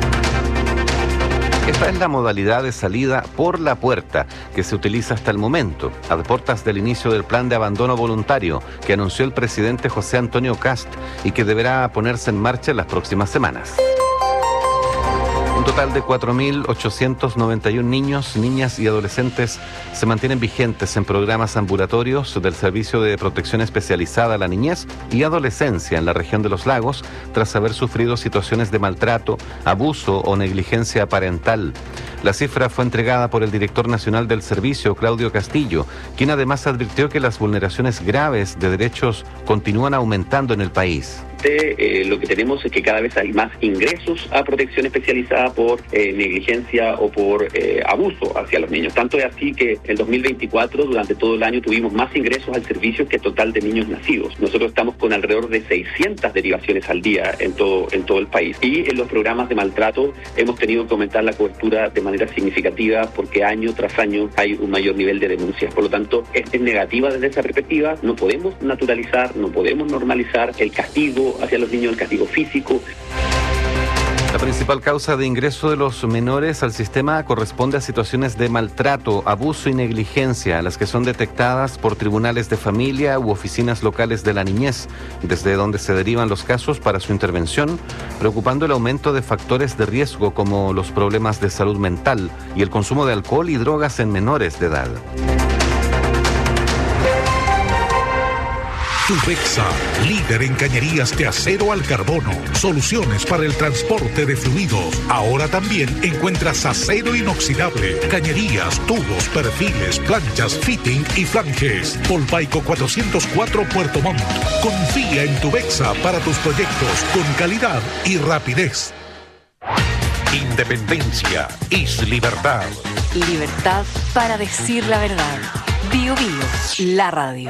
Esta es la modalidad de salida por la puerta que se utiliza hasta el momento, a puertas del inicio del plan de abandono voluntario que anunció el presidente José Antonio Kast y que deberá ponerse en marcha en las próximas semanas. Un total de cuatro mil ochocientos noventa y uno niños, niñas y adolescentes se mantienen vigentes en programas ambulatorios del Servicio de Protección Especializada a la Niñez y Adolescencia en la región de los lagos tras haber sufrido situaciones de maltrato, abuso o negligencia parental. La cifra fue entregada por el director nacional del servicio, Claudio Castillo, quien además advirtió que las vulneraciones graves de derechos continúan aumentando en el país. Eh, lo que tenemos es que cada vez hay más ingresos a protección especializada por eh, negligencia o por eh, abuso hacia los niños. Tanto es así que en dos mil veinticuatro, durante todo el año, tuvimos más ingresos al servicio que total de niños nacidos. Nosotros estamos con alrededor de seiscientas derivaciones al día en todo, en todo el país. Y en los programas de maltrato hemos tenido que aumentar la cobertura de manera significativa porque año tras año hay un mayor nivel de denuncias. Por lo tanto, es, es negativa desde esa perspectiva. No podemos naturalizar, no podemos normalizar el castigo hacia los niños, el castigo físico. La principal causa de ingreso de los menores al sistema corresponde a situaciones de maltrato, abuso y negligencia, las que son detectadas por tribunales de familia u oficinas locales de la niñez, desde donde se derivan los casos para su intervención, preocupando el aumento de factores de riesgo como los problemas de salud mental y el consumo de alcohol y drogas en menores de edad. Tubexa, líder en cañerías de acero al carbono. Soluciones para el transporte de fluidos. Ahora también encuentras acero inoxidable, cañerías, tubos, perfiles, planchas, fitting y flanges. Polpaico cuatrocientos cuatro Puerto Montt. Confía en Tubexa para tus proyectos con calidad y rapidez. Independencia es libertad. Libertad para decir la verdad. Bio Bio, la radio.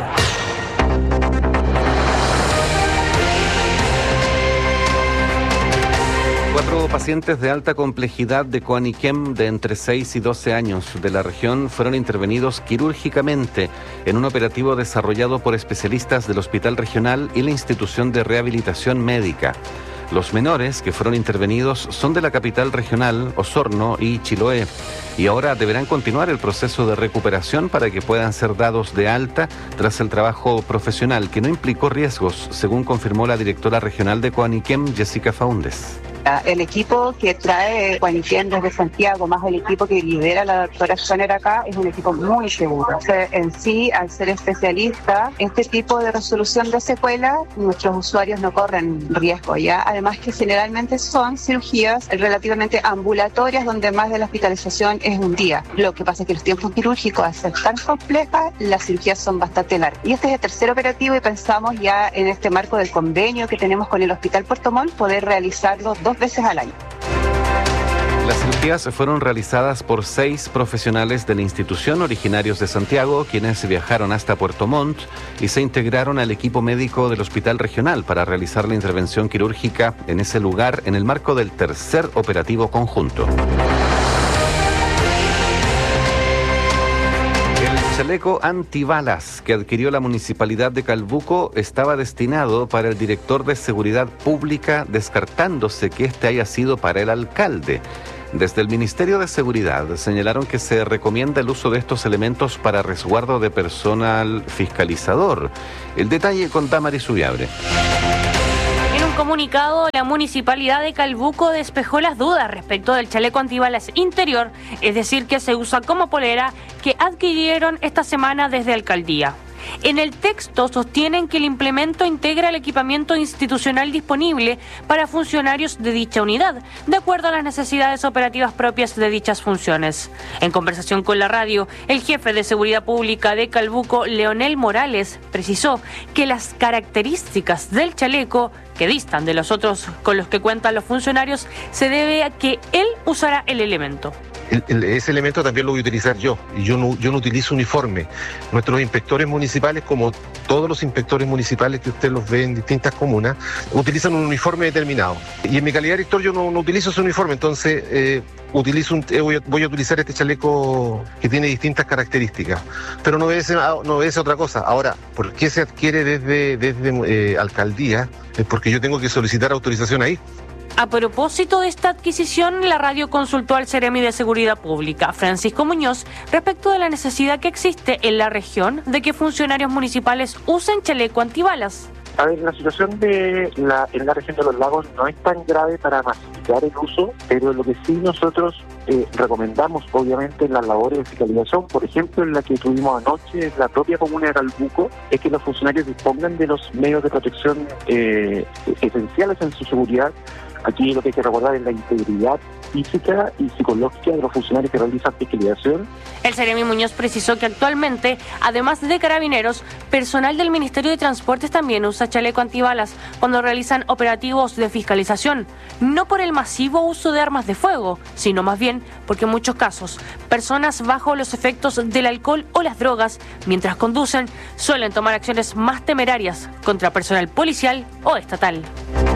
Cuatro Ocho pacientes de alta complejidad de Coaniquem de entre seis y doce años de la región fueron intervenidos quirúrgicamente en un operativo desarrollado por especialistas del Hospital Regional y la Institución de Rehabilitación Médica. Los menores que fueron intervenidos son de la capital regional, Osorno y Chiloé, y ahora deberán continuar el proceso de recuperación para que puedan ser dados de alta tras el trabajo profesional, que no implicó riesgos, según confirmó la directora regional de Coaniquem, Jessica Faúndez. El equipo que trae Coaniquem desde Santiago, más el equipo que lidera la doctora Schoner acá, es un equipo muy seguro. O sea, en sí, al ser especialista, este tipo de resolución de secuelas, nuestros usuarios no corren riesgo, ¿ya? Además que generalmente son cirugías relativamente ambulatorias, donde más de la hospitalización es un día. Lo que pasa es que los tiempos quirúrgicos, al ser tan complejas, las cirugías son bastante largas. Y este es el tercer operativo y pensamos ya en este marco del convenio que tenemos con el Hospital Puerto Montt, poder realizarlo dos veces al año. Las cirugías fueron realizadas por seis profesionales de la institución originarios de Santiago, quienes viajaron hasta Puerto Montt y se integraron al equipo médico del Hospital Regional para realizar la intervención quirúrgica en ese lugar en el marco del tercer operativo conjunto. El chaleco antibalas que adquirió la Municipalidad de Calbuco estaba destinado para el director de Seguridad Pública, descartándose que este haya sido para el alcalde. Desde el Ministerio de Seguridad señalaron que se recomienda el uso de estos elementos para resguardo de personal fiscalizador. El detalle con Damaris Ubiabre. En un comunicado, la Municipalidad de Calbuco despejó las dudas respecto del chaleco antibalas interior, es decir, que se usa como polera, que adquirieron esta semana desde Alcaldía. En el texto sostienen que el implemento integra el equipamiento institucional disponible para funcionarios de dicha unidad, de acuerdo a las necesidades operativas propias de dichas funciones. En conversación con la radio, el jefe de Seguridad Pública de Calbuco, Leonel Morales, precisó que las características del chaleco, que distan de los otros con los que cuentan los funcionarios, se debe a que él usará el elemento. El, el, ese elemento también lo voy a utilizar yo, y yo no, yo no utilizo uniforme. Nuestros inspectores municipales, como todos los inspectores municipales que usted los ve en distintas comunas, utilizan un uniforme determinado. Y en mi calidad de director yo no, no utilizo ese uniforme, entonces eh, utilizo un, eh, voy, a, voy a utilizar este chaleco que tiene distintas características, pero no es, no es otra cosa. Ahora, ¿por qué se adquiere desde, desde eh, alcaldía? Es porque yo tengo que solicitar autorización ahí. A propósito de esta adquisición, la radio consultó al Seremi de Seguridad Pública, Francisco Muñoz, respecto de la necesidad que existe en la región de que funcionarios municipales usen chaleco antibalas. A ver, la situación de la, en la región de los lagos no es tan grave para masificar el uso, pero lo que sí nosotros eh, recomendamos, obviamente, en las labores de fiscalización, por ejemplo, en la que tuvimos anoche en la propia comuna de Calbuco, es que los funcionarios dispongan de los medios de protección eh, esenciales en su seguridad. Aquí lo que hay que recordar es la integridad física y psicológica de los funcionarios que realizan fiscalización. El Seremi Muñoz precisó que actualmente, además de carabineros, personal del Ministerio de Transportes también usa chaleco antibalas cuando realizan operativos de fiscalización, no por el masivo uso de armas de fuego, sino más bien porque en muchos casos, personas bajo los efectos del alcohol o las drogas, mientras conducen, suelen tomar acciones más temerarias contra personal policial o estatal.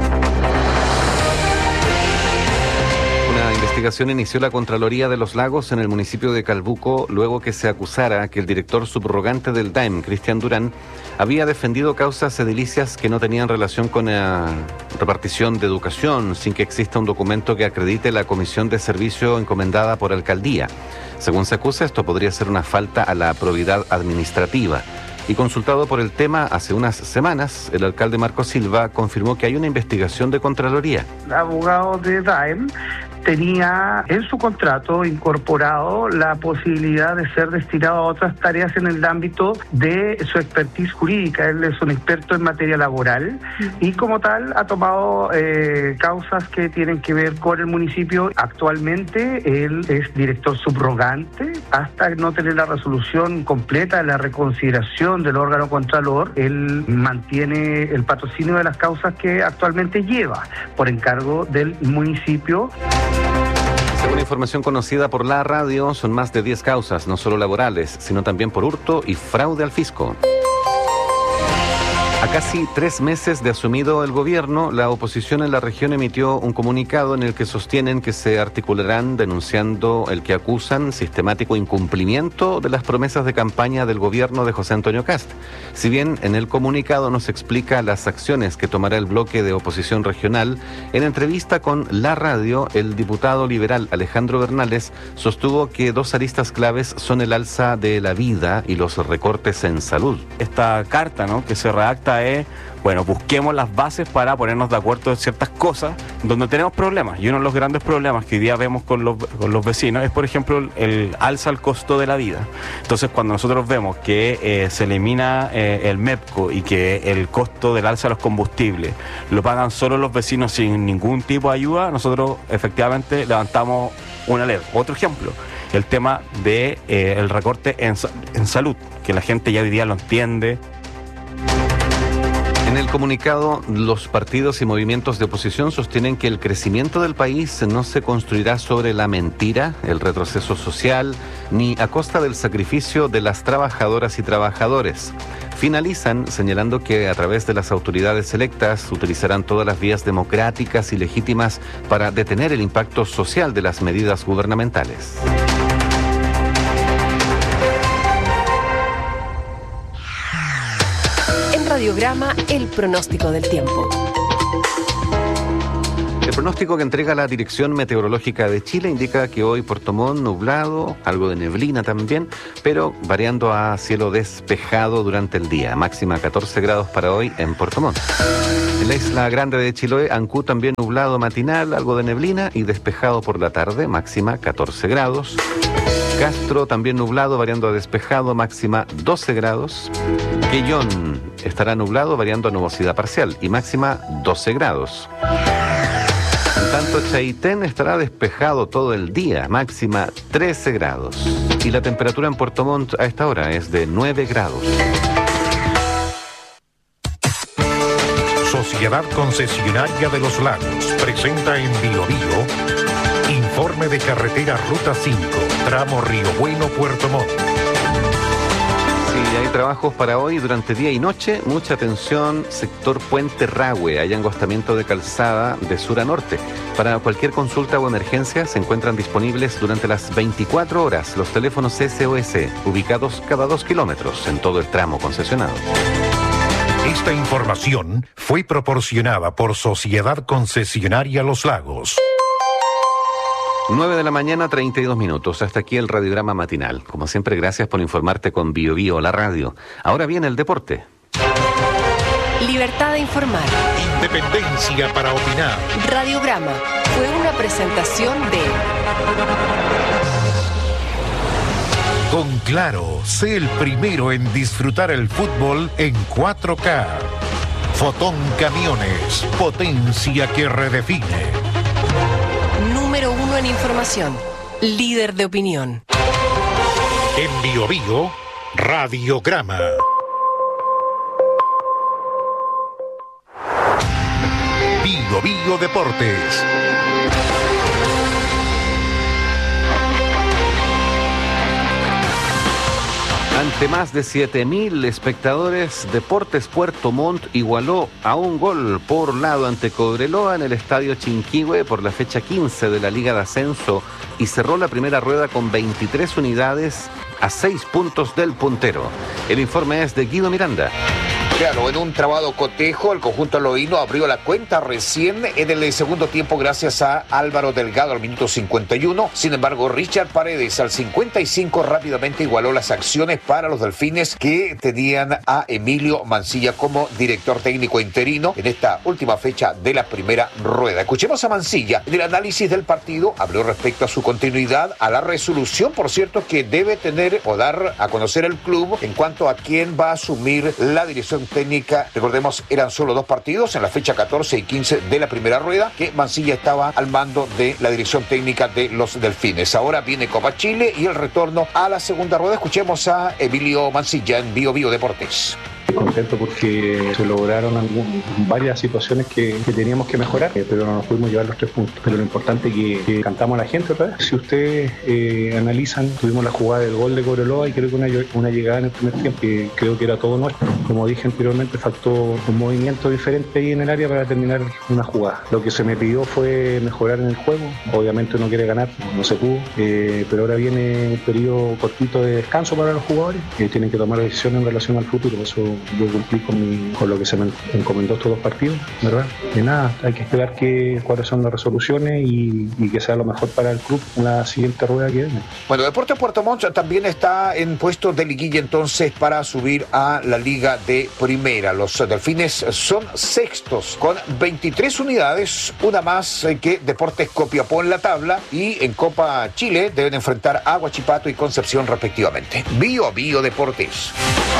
La investigación inició la Contraloría de los Lagos en el municipio de Calbuco luego que se acusara que el director subrogante del D A E M, Cristian Durán, había defendido causas edilicias que no tenían relación con la repartición de educación, sin que exista un documento que acredite la comisión de servicio encomendada por alcaldía. Según se acusa, esto podría ser una falta a la probidad administrativa. Y consultado por el tema hace unas semanas, el alcalde Marco Silva confirmó que hay una investigación de Contraloría. El abogado de D A E M tenía en su contrato incorporado la posibilidad de ser destinado a otras tareas en el ámbito de su expertise jurídica. Él es un experto en materia laboral y como tal ha tomado eh, causas que tienen que ver con el municipio. Actualmente él es director subrogante hasta no tener la resolución completa de la reconsideración del órgano contralor. Él mantiene el patrocinio de las causas que actualmente lleva por encargo del municipio. Según información conocida por la radio, son más de diez causas, no solo laborales, sino también por hurto y fraude al fisco. A casi tres meses de asumido el gobierno, la oposición en la región emitió un comunicado en el que sostienen que se articularán denunciando el que acusan sistemático incumplimiento de las promesas de campaña del gobierno de José Antonio Kast. Si bien en el comunicado nos explica las acciones que tomará el bloque de oposición regional, en entrevista con La Radio, el diputado liberal Alejandro Bernales sostuvo que dos aristas claves son el alza de la vida y los recortes en salud. Esta carta, ¿no?, que se redacta es, bueno, busquemos las bases para ponernos de acuerdo en ciertas cosas donde tenemos problemas. Y uno de los grandes problemas que hoy día vemos con los, con los vecinos es, por ejemplo, el, el alza al costo de la vida. Entonces, cuando nosotros vemos que eh, se elimina eh, el MEPCO y que el costo del alza de los combustibles lo pagan solo los vecinos sin ningún tipo de ayuda, nosotros efectivamente levantamos una alerta. Otro ejemplo, el tema de eh, el recorte en, en salud, que la gente ya hoy día lo entiende. En el comunicado, los partidos y movimientos de oposición sostienen que el crecimiento del país no se construirá sobre la mentira, el retroceso social, ni a costa del sacrificio de las trabajadoras y trabajadores. Finalizan señalando que a través de las autoridades electas utilizarán todas las vías democráticas y legítimas para detener el impacto social de las medidas gubernamentales. Radiograma, el pronóstico del tiempo. El pronóstico que entrega la Dirección Meteorológica de Chile indica que hoy Puerto Montt nublado, algo de neblina también, pero variando a cielo despejado durante el día. Máxima catorce grados para hoy en Puerto Montt. En la isla grande de Chiloé, Ancú también nublado matinal, algo de neblina y despejado por la tarde, máxima catorce grados. Castro también nublado, variando a despejado, máxima doce grados. Quellón estará nublado, variando a nubosidad parcial y máxima doce grados. En tanto, Chaitén estará despejado todo el día, máxima trece grados. Y la temperatura en Puerto Montt a esta hora es de nueve grados. Sociedad Concesionaria de los Lagos presenta en Bio Bio informe de carretera Ruta cinco, tramo Río Bueno, Puerto Montt. Sí, hay trabajos para hoy durante día y noche. Mucha atención, sector Puente Rahue. Hay angostamiento de calzada de sur a norte. Para cualquier consulta o emergencia se encuentran disponibles durante las veinticuatro horas los teléfonos S O S, ubicados cada dos kilómetros en todo el tramo concesionado. Esta información fue proporcionada por Sociedad Concesionaria Los Lagos. nueve de la mañana, treinta y dos minutos. Hasta aquí el radiograma matinal. Como siempre, gracias por informarte con Bio Bio, la radio. Ahora viene el deporte. Libertad de informar. Independencia para opinar. Radiograma fue una presentación de... Con Claro, sé el primero en disfrutar el fútbol en cuatro K. Fotón Camiones, potencia que redefine. Número uno en información, líder de opinión. En Bio Bio, Radiograma. Bio Bio Deportes. Ante más de siete mil espectadores, Deportes Puerto Montt igualó a un gol por lado ante Cobreloa en el Estadio Chinquihue por la fecha quince de la Liga de Ascenso y cerró la primera rueda con veintitrés unidades a seis puntos del puntero. El informe es de Guido Miranda. Claro, en un trabado cotejo, el conjunto loíno abrió la cuenta recién en el segundo tiempo gracias a Álvaro Delgado al minuto cincuenta y uno. Sin embargo, Richard Paredes al cincuenta y cinco rápidamente igualó las acciones para los Delfines, que tenían a Emilio Mancilla como director técnico interino en esta última fecha de la primera rueda. Escuchemos a Mancilla en el análisis del partido. Habló respecto a su continuidad, a la resolución, por cierto, que debe tener o dar a conocer el club en cuanto a quién va a asumir la dirección técnica. Recordemos, eran solo dos partidos en la fecha catorce y quince de la primera rueda que Mancilla estaba al mando de la dirección técnica de los Delfines. Ahora viene Copa Chile y el retorno a la segunda rueda. Escuchemos a Emilio Mancilla en Bio Bio Deportes. Contento porque se lograron algún, varias situaciones que, que teníamos que mejorar, eh, pero no nos pudimos llevar los tres puntos. Pero lo importante es que, que cantamos a la gente otra vez. Si ustedes eh, analizan, tuvimos la jugada del gol de Cobreloa y creo que una, una llegada en el primer tiempo que creo que era todo nuestro. Como dije anteriormente, faltó un movimiento diferente ahí en el área para terminar una jugada. Lo que se me pidió fue mejorar en el juego. Obviamente uno quiere ganar, no se pudo, eh, pero ahora viene un periodo cortito de descanso para los jugadores que tienen que tomar decisiones en relación al futuro. Eso yo cumplí con, mi, con lo que se me encomendó estos dos partidos, ¿verdad? De nada, hay que esperar que, cuáles son las resoluciones y, y que sea lo mejor para el club en la siguiente rueda que viene. Bueno, Deportes Puerto Montt también está en puestos de liguilla entonces para subir a la Liga de Primera. Los Delfines son sextos con veintitrés unidades, una más que Deportes Copiapó en la tabla, y en Copa Chile deben enfrentar a Huachipato y Concepción respectivamente. Bio Bio Deportes.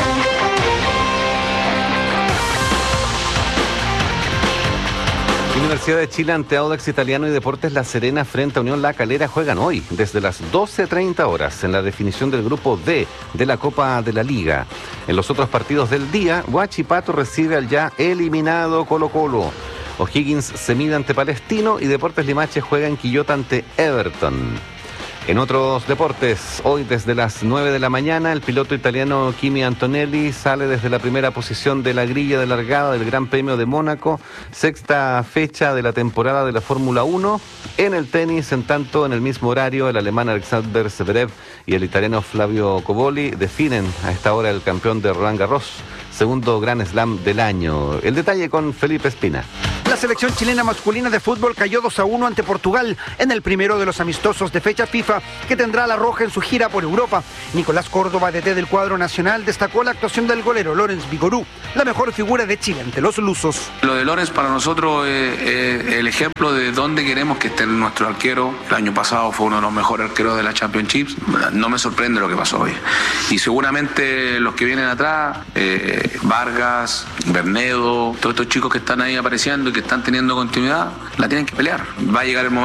Universidad de Chile ante Audax Italiano y Deportes La Serena frente a Unión La Calera juegan hoy desde las doce treinta horas en la definición del grupo D de la Copa de la Liga. En los otros partidos del día, Huachipato recibe al ya eliminado Colo-Colo. O'Higgins se mide ante Palestino y Deportes Limache juega en Quillota ante Everton. En otros deportes, hoy desde las nueve de la mañana, el piloto italiano Kimi Antonelli sale desde la primera posición de la grilla de largada del Gran Premio de Mónaco, sexta fecha de la temporada de la Fórmula uno. En el tenis, en tanto, en el mismo horario, el alemán Alexander Zverev y el italiano Flavio Cobolli definen a esta hora el campeón de Roland Garros, segundo Grand Slam del año. El detalle con Felipe Espina. La selección chilena masculina de fútbol cayó dos a uno ante Portugal en el primero de los amistosos de fecha FIFA que tendrá la roja en su gira por Europa. Nicolás Córdoba, D T del cuadro nacional, destacó la actuación del golero Lorenz Vigorú, la mejor figura de Chile ante los lusos. Lo de Lorenz para nosotros es, es el ejemplo de dónde queremos que esté nuestro arquero. El año pasado fue uno de los mejores arqueros de la Championships. No me sorprende lo que pasó hoy. Y seguramente los que vienen atrás, eh, Vargas, Bernedo, todos estos chicos que están ahí apareciendo y que están teniendo continuidad, la tienen que pelear. Va a llegar el momento